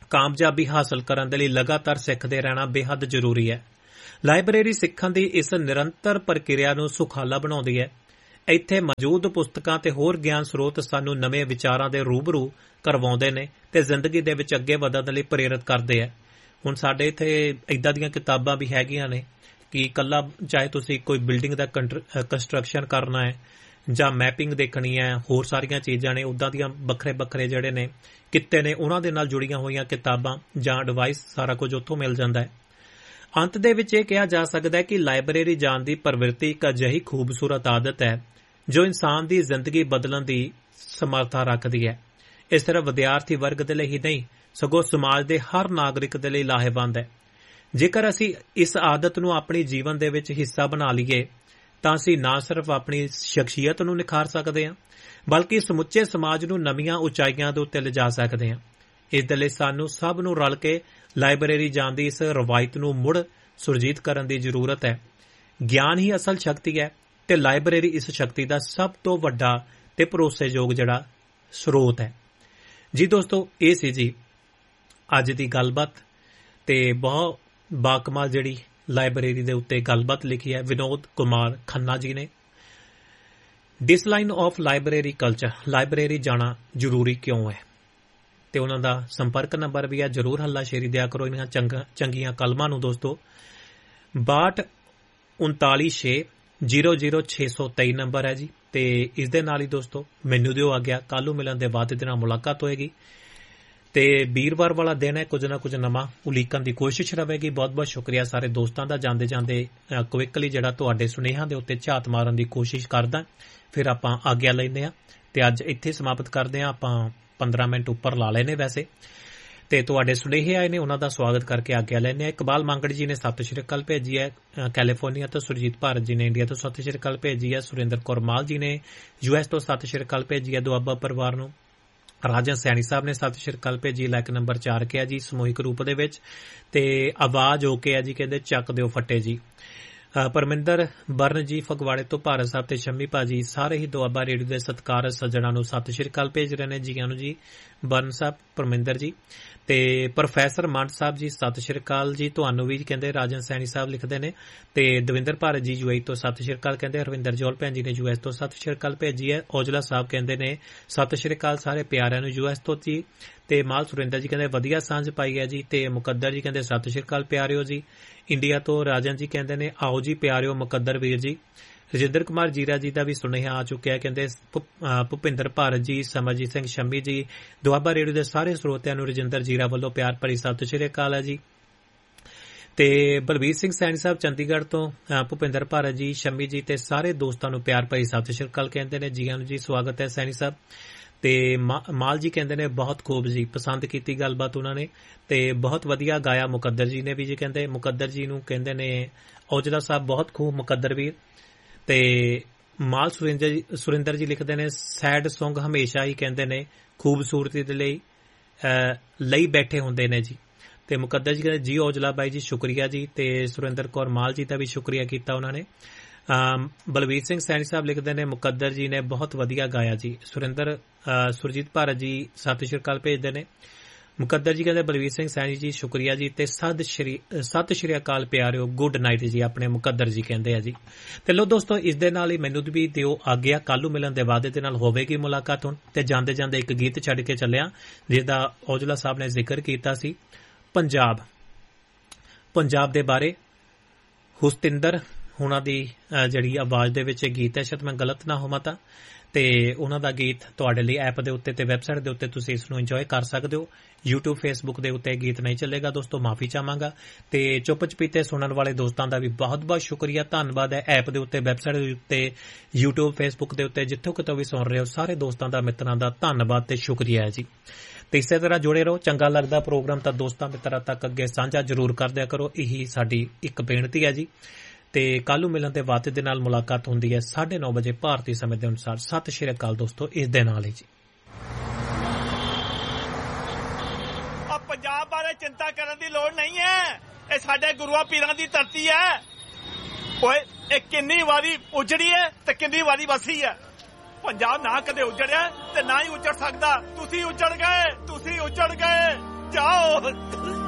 ਕਾਮਯਾਬੀ ਹਾਸਲ ਕਰਨ ਦੇ ਲਈ ਲਗਾਤਾਰ ਸਿੱਖਦੇ ਰਹਿਣਾ ਬੇਹੱਦ ਜ਼ਰੂਰੀ ਹੈ। ਲਾਇਬ੍ਰੇਰੀ ਸਿੱਖਣ ਦੀ ਇਸ ਨਿਰੰਤਰ ਪ੍ਰਕਿਰਿਆ ਨੂੰ ਸੁਖਾਲਾ ਬਣਾਉਂਦੀ ਹੈ। ਇੱਥੇ ਮੌਜੂਦ ਪੁਸਤਕਾਂ ਤੇ ਹੋਰ ਗਿਆਨ ਸਰੋਤ ਸਾਨੂੰ ਨਵੇਂ ਵਿਚਾਰਾਂ ਦੇ ਰੂਬਰੂ ਕਰਵਾਉਂਦੇ ਨੇ ਤੇ ਜ਼ਿੰਦਗੀ ਦੇ ਵਿੱਚ ਅੱਗੇ ਵਧਣ ਲਈ ਪ੍ਰੇਰਿਤ ਕਰਦੇ ਆ। ਹੁਣ ਸਾਡੇ ਇੱਥੇ ਇਦਾਂ ਦੀਆਂ ਕਿਤਾਬਾਂ ਵੀ ਹੈਗੀਆਂ ਨੇ ਕਿ ਇਕੱਲਾ ਚਾਹੇ ਤੁਸੀਂ ਕੋਈ ਬਿਲਡਿੰਗ ਦਾ ਕੰਸਟਰਕਸ਼ਨ ਕਰਨਾ ਹੈ ਜਾਂ ਮੈਪਿੰਗ ਦੇਖਣੀ ਹੈ, ਹੋਰ ਸਾਰੀਆਂ ਚੀਜ਼ਾਂ ਨੇ, ਉੱਦਾਂ ਦੀਆਂ ਵੱਖਰੇ ਵੱਖਰੇ ਜਿਹੜੇ ਨੇ ਕਿੱਤੇ ਨੇ ਉਹਨਾਂ ਦੇ ਨਾਲ ਜੁੜੀਆਂ ਹੋਈਆਂ ਕਿਤਾਬਾਂ ਜਾਂ ਐਡਵਾਈਸ ਸਾਰਾ ਕੁਝ ਉੱਥੋਂ ਮਿਲ ਜਾਂਦਾ ਹੈ। ਅੰਤ ਦੇ ਵਿੱਚ ਇਹ ਕਿਹਾ ਜਾ ਸਕਦਾ ਹੈ ਕਿ ਲਾਇਬ੍ਰੇਰੀ ਜਾਣ ਦੀ ਪ੍ਰਵਿਰਤੀ ਇੱਕ ਅਜਿਹੀ ਖੂਬਸੂਰਤ ਆਦਤ ਹੈ ਜੋ ਇਨਸਾਨ ਦੀ ਜ਼ਿੰਦਗੀ ਬਦਲਣ ਦੀ ਸਮਰੱਥਾ ਰੱਖਦੀ ਹੈ। ਇਹ ਸਿਰਫ ਵਿਦਿਆਰਥੀ ਵਰਗ ਦੇ ਲਈ ਹੀ ਨਹੀਂ ਸਗੋਂ ਸਮਾਜ ਦੇ ਹਰ ਨਾਗਰਿਕ ਦੇ ਲਈ ਲਾਹੇਵੰਦ ਹੈ। ਜੇਕਰ ਅਸੀਂ ਇਸ ਆਦਤ ਨੂੰ ਆਪਣੀ ਜੀਵਨ ਦੇ ਵਿੱਚ ਹਿੱਸਾ ਬਣਾ ਲਈਏ ਤਾਂ ਅਸੀਂ ਨਾ ਸਿਰਫ ਆਪਣੀ ਸ਼ਖਸੀਅਤ ਨੂੰ ਨਿਖਾਰ ਸਕਦੇ ਹਾਂ ਬਲਕਿ ਸਮੁੱਚੇ ਸਮਾਜ ਨੂੰ ਨਵੀਆਂ ਉਚਾਈਆਂ ਦੇ ਉੱਤੇ ਲਿਜਾ ਸਕਦੇ ਹਾਂ। ਇਸ ਦੇ ਲਈ ਸਾਨੂੰ ਸਭ ਨੂੰ ਰਲ ਕੇ ਲਾਇਬ੍ਰੇਰੀ ਜਾਣ ਦੀ ਇਸ ਰਵਾਇਤ ਨੂੰ ਮੁੜ ਸੁਰਜੀਤ ਕਰਨ ਦੀ ਜ਼ਰੂਰਤ ਹੈ। ਗਿਆਨ ਹੀ ਅਸਲ ਸ਼ਕਤੀ ਹੈ ਤੇ ਲਾਇਬ੍ਰੇਰੀ ਇਸ ਸ਼ਕਤੀ ਦਾ ਸਭ ਤੋਂ ਵੱਡਾ ਤੇ ਭਰੋਸੇਯੋਗ ਜਿਹੜਾ ਸਰੋਤ ਹੈ। ਜੀ ਦੋਸਤੋ, ਇਹ ਸੀ ਜੀ ਅੱਜ ਦੀ ਗੱਲਬਾਤ ਤੇ ਬਹੁਤ ਬਾਕਮਾਲ ਜਿਹੜੀ ਲਾਇਬ੍ਰੇਰੀ ਦੇ ਉੱਤੇ ਗੱਲਬਾਤ ਲਿਖੀ ਹੈ ਵਿਨੋਦ ਕੁਮਾਰ ਖੰਨਾ ਜੀ ਨੇ। ਡਿਸਲਾਈਨ ਆਫ ਲਾਇਬ੍ਰੇਰੀ ਕਲਚਰ, ਲਾਇਬ੍ਰੇਰੀ ਜਾਣਾ ਜ਼ਰੂਰੀ ਕਿਉਂ ਹੈ, ਤੇ ਉਹਨਾਂ ਦਾ ਸੰਪਰਕ ਨੰਬਰ ਵੀ ਹੈ। ਜ਼ਰੂਰ ਹੱਲਾਸ਼ੇਰੀ ਦਿਆ ਕਰੋ ਇਹਨਾਂ ਚੰਗੀਆਂ ਕਲਮਾਂ ਨੂੰ ਦੋਸਤੋ। ਬਾਹਠ ਉਨਤਾਲੀ ਛੇ ਜ਼ੀਰੋ ਜ਼ੀਰੋ ਛੇ ਸੌ ਤੇਈ ਨੰਬਰ ਹੈ ਜੀ। ਤੇ ਇਸ ਦੇ ਨਾਲ ਹੀ ਦੋਸਤੋ ਮੈਨੂੰ ਦਿਓ ਆ ਗਿਆ, ਕੱਲ੍ਹ ਨੂੰ ਮਿਲਣ ਦੇ ਵਾਅਦੇ ਦੇ ਨਾਲ ਮੁਲਾਕਾਤ ਹੋਏਗੀ ਤੇ ਵੀਰਵਾਰ ਵਾਲਾ ਦਿਨ ਹੈ, ਕੁਝ ਨਾ ਕੁਝ ਨਵਾਂ ਉਲੀਕਣ ਦੀ ਕੋਸ਼ਿਸ਼ ਰਹੇਗੀ। ਬਹੁਤ ਬਹੁਤ ਸ਼ੁਕਰੀਆ ਸਾਰੇ ਦੋਸਤਾਂ ਦਾ। ਜਾਂਦੇ ਜਾਂਦੇ ਕੁਇਕਲੀ ਜਿਹੜਾ ਤੁਹਾਡੇ ਸੁਨੇਹਿਆਂ ਦੇ ਉੱਤੇ ਝਾਤ ਮਾਰਨ ਦੀ ਕੋਸ਼ਿਸ਼ ਕਰਦਾ, ਫਿਰ ਆਪਾਂ ਆਗਿਆ ਲੈਂਦੇ ਹਾਂ ਤੇ ਅੱਜ ਇੱਥੇ ਸਮਾਪਤ ਕਰਦੇ ਹਾਂ। ਆਪਾਂ ਪੰਦਰਾਂ ਮਿੰਟ ਉੱਪਰ ਲਾ ਲਏ ਨੇ ਵੈਸੇ, ਤੇ ਤੁਹਾਡੇ ਸੁਨੇਹੇ ਆਏ ਨੇ ਉਹਨਾਂ ਦਾ ਸਵਾਗਤ ਕਰਕੇ ਆਗਿਆ ਲੈਂਦੇ ਹਾਂ। ਇਕਬਾਲ ਮੰਗੜ ਜੀ ਨੇ ਸਤਿ ਸ਼੍ਰੀ ਅਕਾਲ ਭੇਜੀ ਹੈ ਕੈਲੀਫੋਰਨੀਆ ਤੋਂ, ਸੁਰਜੀਤ ਭਾਰਤ ਜੀ ਨੇ ਇੰਡੀਆ ਤੋਂ ਸਤਿ ਸ਼੍ਰੀ ਅਕਾਲ ਭੇਜੀ ਹੈ, ਸੁਰਿੰਦਰ ਕੌਰ ਮਾਲ ਜੀ ਨੇ ਯੂ ਐਸ ਤੋਂ ਸਤਿ ਸ਼੍ਰੀ ਅਕਾਲ ਭੇਜੀ ਹੈ ਦੁਆਬਾ ਪਰਿਵਾਰ ਨੂੰ, ਰਾਜਨ ਸੈਣੀ ਸਾਹਿਬ ਨੇ ਸਤਿ ਸ਼੍ਰੀ ਅਕਾਲ ਭੇਜੀ, ਲਾਇਕ ਨੰਬਰ ਚਾਰ ਕਿਹਾ ਜੀ ਸਮੂਹਿਕ ਰੂਪ ਦੇ ਵਿੱਚ, ਤੇ ਆਵਾਜ਼ ਓਕੇ ਹੈ ਜੀ, ਕਹਿੰਦੇ ਚੱਕ ਦਿਓ ਫੱਟੇ ਜੀ। ਪਰਮਿੰਦਰ ਬਰਨ ਜੀ ਫਗਵਾੜੇ ਤੋਂ, ਭਾਰਤ ਸਾਹਿਬ ਤੇ ਸ਼ੰਮੀ ਭਾਜੀ ਸਾਰੇ ਹੀ ਦੁਆਬਾ ਰੇਡੀਓ ਦੇ ਸਤਿਕਾਰਤ ਸੱਜਣਾਂ ਨੂੰ ਸਤਿ ਸ਼੍ਰੀ ਅਕਾਲ ਭੇਜ ਰਹੇ ਨੇ। ਜੀਆਂ ਨੂੰ ਜੀ ਬਰਨ ਸਾਹਿਬ, ਪਰਮਿੰਦਰ ਜੀ ਤੇ ਪ੍ਰੋਫੈਸਰ ਮੰਡ ਸਾਹਿਬ ਜੀ ਸਤਿ ਸ਼੍ਰੀ ਅਕਾਲ ਜੀ ਤੁਹਾਨੂੰ ਵੀ, ਕਹਿੰਦੇ ਰਾਜਨ ਸੈਣੀ ਸਾਹਿਬ ਲਿਖਦੇ ਨੇ। ਤੇ ਦਵਿੰਦਰ ਭਾਰਤ ਜੀ ਯੂ ਏ ਤੋਂ ਸਤਿ ਸ਼੍ਰੀ ਅਕਾਲ ਕਹਿੰਦੇ, ਰਵਿੰਦਰ ਜੋਲ ਭੈਣ ਜੀ ਨੇ ਯੂ ਐਸ ਤੋਂ ਸਤਿ ਸ਼੍ਰੀ ਅਕਾਲ ਭੇਜੀ ਹੈ। ਔਜਲਾ ਸਾਹਿਬ ਕਹਿੰਦੇ ਨੇ ਸਤਿ ਸ਼੍ਰੀ ਅਕਾਲ ਸਾਰੇ ਪਿਆਰਿਆਂ ਨੂੰ ਯੂ ਐਸ ਤੋਂ ਜੀ। ਤੇ ਮਾਲ ਸੁਰਿੰਦਰ ਜੀ ਕਹਿੰਦੇ ਵਧੀਆ ਸਾਂਝ ਪਾਈ ਹੈ ਜੀ। ਤੇ ਮੁਕੱਦਰ ਜੀ ਕਹਿੰਦੇ ਸਤਿ ਸ਼੍ਰੀ ਅਕਾਲ ਪਿਆਰਿਓ ਜੀ। ਇੰਡੀਆ ਤੋਂ ਰਾਜਨ ਜੀ ਕਹਿੰਦੇ ਨੇ ਆਓ ਜੀ ਪਿਆਰਿਓ ਮੁਕੱਦਰ ਵੀਰ ਜੀ। ਰਜਿੰਦਰ ਕੁਮਾਰ ਜੀਰਾ ਜੀ ਦਾ ਵੀ ਸੁਨੇਹਾ ਆ ਚੁੱਕਿਆ, ਕਹਿੰਦੇ ਭੁਪਿੰਦਰ ਭਾਰਤ ਜੀ, ਸਮਰਜੀਤ ਸਿੰਘ ਸ਼ੰਮੀ ਜੀ, ਦੁਆਬਾ ਰੇਡੀਓ ਦੇ ਸਾਰੇ ਸਰੋਤਿਆਂ ਨੂੰ ਰਜਿੰਦਰ ਜੀਰਾ ਵੱਲੋਂ ਪਿਆਰ ਭਰੀ ਸਤਿ ਸ਼੍ਰੀ ਅਕਾਲ ਹੈ ਜੀ। ਤੇ ਬਲਬੀਰ ਸਿੰਘ ਸੈਣੀ ਸਾਹਿਬ ਚੰਡੀਗੜ੍ਹ ਤੋਂ, ਭੁਪਿੰਦਰ ਭਾਰਤ ਜੀ, ਸ਼ੰਮੀ ਜੀ ਤੇ ਸਾਰੇ ਦੋਸਤਾਂ ਨੂੰ ਪਿਆਰ ਭਰੀ ਸਤਿ ਸ਼੍ਰੀ ਅਕਾਲ ਕਹਿੰਦੇ ਨੇ। ਜੀਆਂ ਨੂੰ ਜੀ ਸਵਾਗਤ ਹੈ ਸੈਣੀ ਸਾਹਿਬ। ਤੇ ਮਾਲ ਜੀ ਕਹਿੰਦੇ ਨੇ ਬਹੁਤ ਖੂਬ ਜੀ, ਪਸੰਦ ਕੀਤੀ ਗੱਲਬਾਤ ਉਹਨਾਂ ਨੇ ਤੇ ਬਹੁਤ ਵਧੀਆ ਗਾਇਆ। ਮੁਕੱਦਰ ਜੀ ਨੇ ਵੀ ਜੀ ਕਹਿੰਦੇ, ਮੁਕੱਦਰ ਜੀ ਨੂੰ ਕਹਿੰਦੇ ਨੇ ਔਜਲਾ ਸਾਹਿਬ ਬਹੁਤ ਖੂਬ ਮੁਕੱਦਰ ਵੀਰ। ਤੇ ਮਾਲ ਸੁਰਿੰਦਰ ਜੀ ਸੁਰਿੰਦਰ ਜੀ ਲਿਖਦੇ ਨੇ ਸੈਡ ਸੌਂਗ ਹਮੇਸ਼ਾ ਹੀ ਕਹਿੰਦੇ ਨੇ ਖੂਬਸੂਰਤੀ ਦੇ ਲਈ ਲਈ ਬੈਠੇ ਹੁੰਦੇ ਨੇ ਜੀ। ਤੇ ਮੁਕੱਦਰ ਜੀ ਕਹਿੰਦੇ ਜੀ ਔਜਲਾ ਬਾਈ ਜੀ ਸ਼ੁਕਰੀਆ ਜੀ। ਤੇ ਸੁਰਿੰਦਰ ਕੌਰ ਮਾਲ ਜੀ ਦਾ ਵੀ ਸ਼ੁਕਰੀਆ ਕੀਤਾ ਉਹਨਾਂ ਨੇ। ਬਲਵੀਰ ਸਿੰਘ ਸੈਣੀ ਸਾਹਿਬ ਲਿਖਦੇ ਨੇ ਮੁਕੱਦਰ ਜੀ ਨੇ ਬਹੁਤ ਵਧੀਆ ਗਾਇਆ ਜੀ। ਸੁਰਿੰਦਰ ਸੁਰਜੀਤ ਭਾਰਤ ਜੀ ਸਤਿ ਸ਼੍ਰੀ ਅਕਾਲ ਭੇਜਦੇ ਨੇ। ਮੁਕੱਦਰ ਜੀ ਕਹਿੰਦੇ ਬਲਵੀਰ ਸਿੰਘ ਸੈਣੀ ਜੀ ਸ਼ੁਕਰੀਆ ਜੀ। ਤੇ ਸਤਿ ਸ਼੍ਰੀ ਸਤਿ ਸ਼੍ਰੀ ਅਕਾਲ ਪਿਆਰਿਓ, ਗੁੱਡ ਨਾਈਟ ਜੀ ਆਪਣੇ ਮੁਕੱਦਰ ਜੀ ਕਹਿੰਦੇ ਆ ਜੀ। ਤੇ ਲੋ ਦੋਸਤੋ ਇਸ ਦੇ ਨਾਲ ਹੀ ਮੈਨੂੰ ਵੀ ਦਿਓ ਆਗਿਆ, ਕੱਲ੍ਹ ਨੂੰ ਮਿਲਣ ਦੇ ਵਾਅਦੇ ਦੇ ਨਾਲ ਹੋਵੇਗੀ ਮੁਲਾਕਾਤ ਹੁਣ। ਤੇ ਜਾਂਦੇ ਜਾਂਦੇ ਇੱਕ ਗੀਤ ਛੱਡ ਕੇ ਚੱਲਿਆ ਜਿਹਦਾ ਔਜਲਾ ਸਾਹਿਬ ਨੇ ਜ਼ਿਕਰ ਕੀਤਾ ਸੀ, ਪੰਜਾਬ ਪੰਜਾਬ ਦੇ ਬਾਰੇ। ਹੁਸਤਿੰਦਰ ਉਹਨਾਂ ਦੀ ਜਿਹੜੀ ਆਵਾਜ਼ ਦੇ ਵਿੱਚ ਇਹ ਗੀਤ ਹੈ, ਸ਼ਾਇਦ ਮੈਂ ਗਲਤ ਨਾ ਹੋਵਾਂ ਤਾਂ। ਤੇ ਉਹਨਾਂ ਦਾ ਗੀਤ ਤੁਹਾਡੇ ਲਈ ਐਪ ਦੇ ਉੱਤੇ ਤੇ ਵੈਬਸਾਈਟ ਦੇ ਉੱਤੇ ਤੁਸੀਂ ਇਸ ਨੂੰ ਇੰਜੋਏ ਕਰ ਸਕਦੇ ਹੋ। YouTube Facebook ਦੇ ਉੱਤੇ ਗੀਤ ਨਹੀਂ ਚੱਲੇਗਾ ਦੋਸਤੋ, ਮਾਫੀ ਚਾਹਾਂਗਾ। ਤੇ ਚੁੱਪ ਚਪੀਤੇ ਸੁਣਨ ਵਾਲੇ ਦੋਸਤਾਂ ਦਾ ਵੀ ਬਹੁਤ ਬਹੁਤ ਸ਼ੁਕਰੀਆ, ਧੰਨਵਾਦ ਹੈ। ਐਪ ਦੇ ਉੱਤੇ, ਵੈਬਸਾਈਟ ਦੇ ਉੱਤੇ, YouTube Facebook ਦੇ ਉੱਤੇ ਜਿੱਥੋਂ ਕਿਤੋਂ ਵੀ ਸੁਣ ਰਹੇ ਹੋ ਸਾਰੇ ਦੋਸਤਾਂ ਦਾ, ਮਿੱਤਰਾਂ ਦਾ ਧੰਨਵਾਦ ਤੇ ਸ਼ੁਕਰੀਆ ਹੈ ਜੀ। ਤੇ ਇਸੇ ਤਰ੍ਹਾਂ ਜੁੜੇ ਰਹੋ। ਚੰਗਾ ਲੱਗਦਾ ਪ੍ਰੋਗਰਾਮ ਤਾਂ ਦੋਸਤਾਂ ਮਿੱਤਰਾਂ ਤੱਕ ਅੱਗੇ ਸਾਂਝਾ ਜ਼ਰੂਰ ਕਰਦਿਆ ਕਰੋ, ਇਹੀ ਸਾਡੀ ਇੱਕ ਬੇਨਤੀ ਹੈ ਜੀ। ਤੇ ਕੱਲ੍ਹ ਨੂੰ ਮਿਲਣ ਦੇ ਵਾਅਦੇ ਦੇ ਨਾਲ ਮੁਲਾਕਾਤ ਹੁੰਦੀ ਹੈ ਸਾਢੇ ਨੌ ਵਜੇ ਭਾਰਤੀ ਸਮੇਂ ਦੇ ਅਨੁਸਾਰ। ਸਤਿ ਸ਼੍ਰੀ ਅਕਾਲ ਦੋਸਤੋ, ਇਸ ਦੇ ਨਾਲ ਹੀ ਜੀ। ਆ ਪੰਜਾਬ ਬਾਰੇ ਚਿੰਤਾ ਕਰਨ ਦੀ ਲੋੜ ਨਹੀਂ ਹੈ, ਇਹ ਸਾਡੇ ਗੁਰੂਆਂ ਪੀਰਾਂ ਦੀ ਧਰਤੀ ਹੈ। ਓਏ ਇਹ ਕਿੰਨੀ ਵਾਰੀ ਉਜੜੀ ਹੈ ਤੇ ਕਿੰਨੀ ਵਾਰੀ ਵਸੀ ਹੈ। ਪੰਜਾਬ ਨਾ ਕਦੇ ਉਜੜਿਆ ਤੇ ਨਾ ਹੀ ਉਜੜ ਸਕਦਾ। ਤੁਸੀਂ ਉਜੜ ਗਏ, ਤੁਸੀਂ ਉਜੜ ਗਏ। ਬਚਾਓ।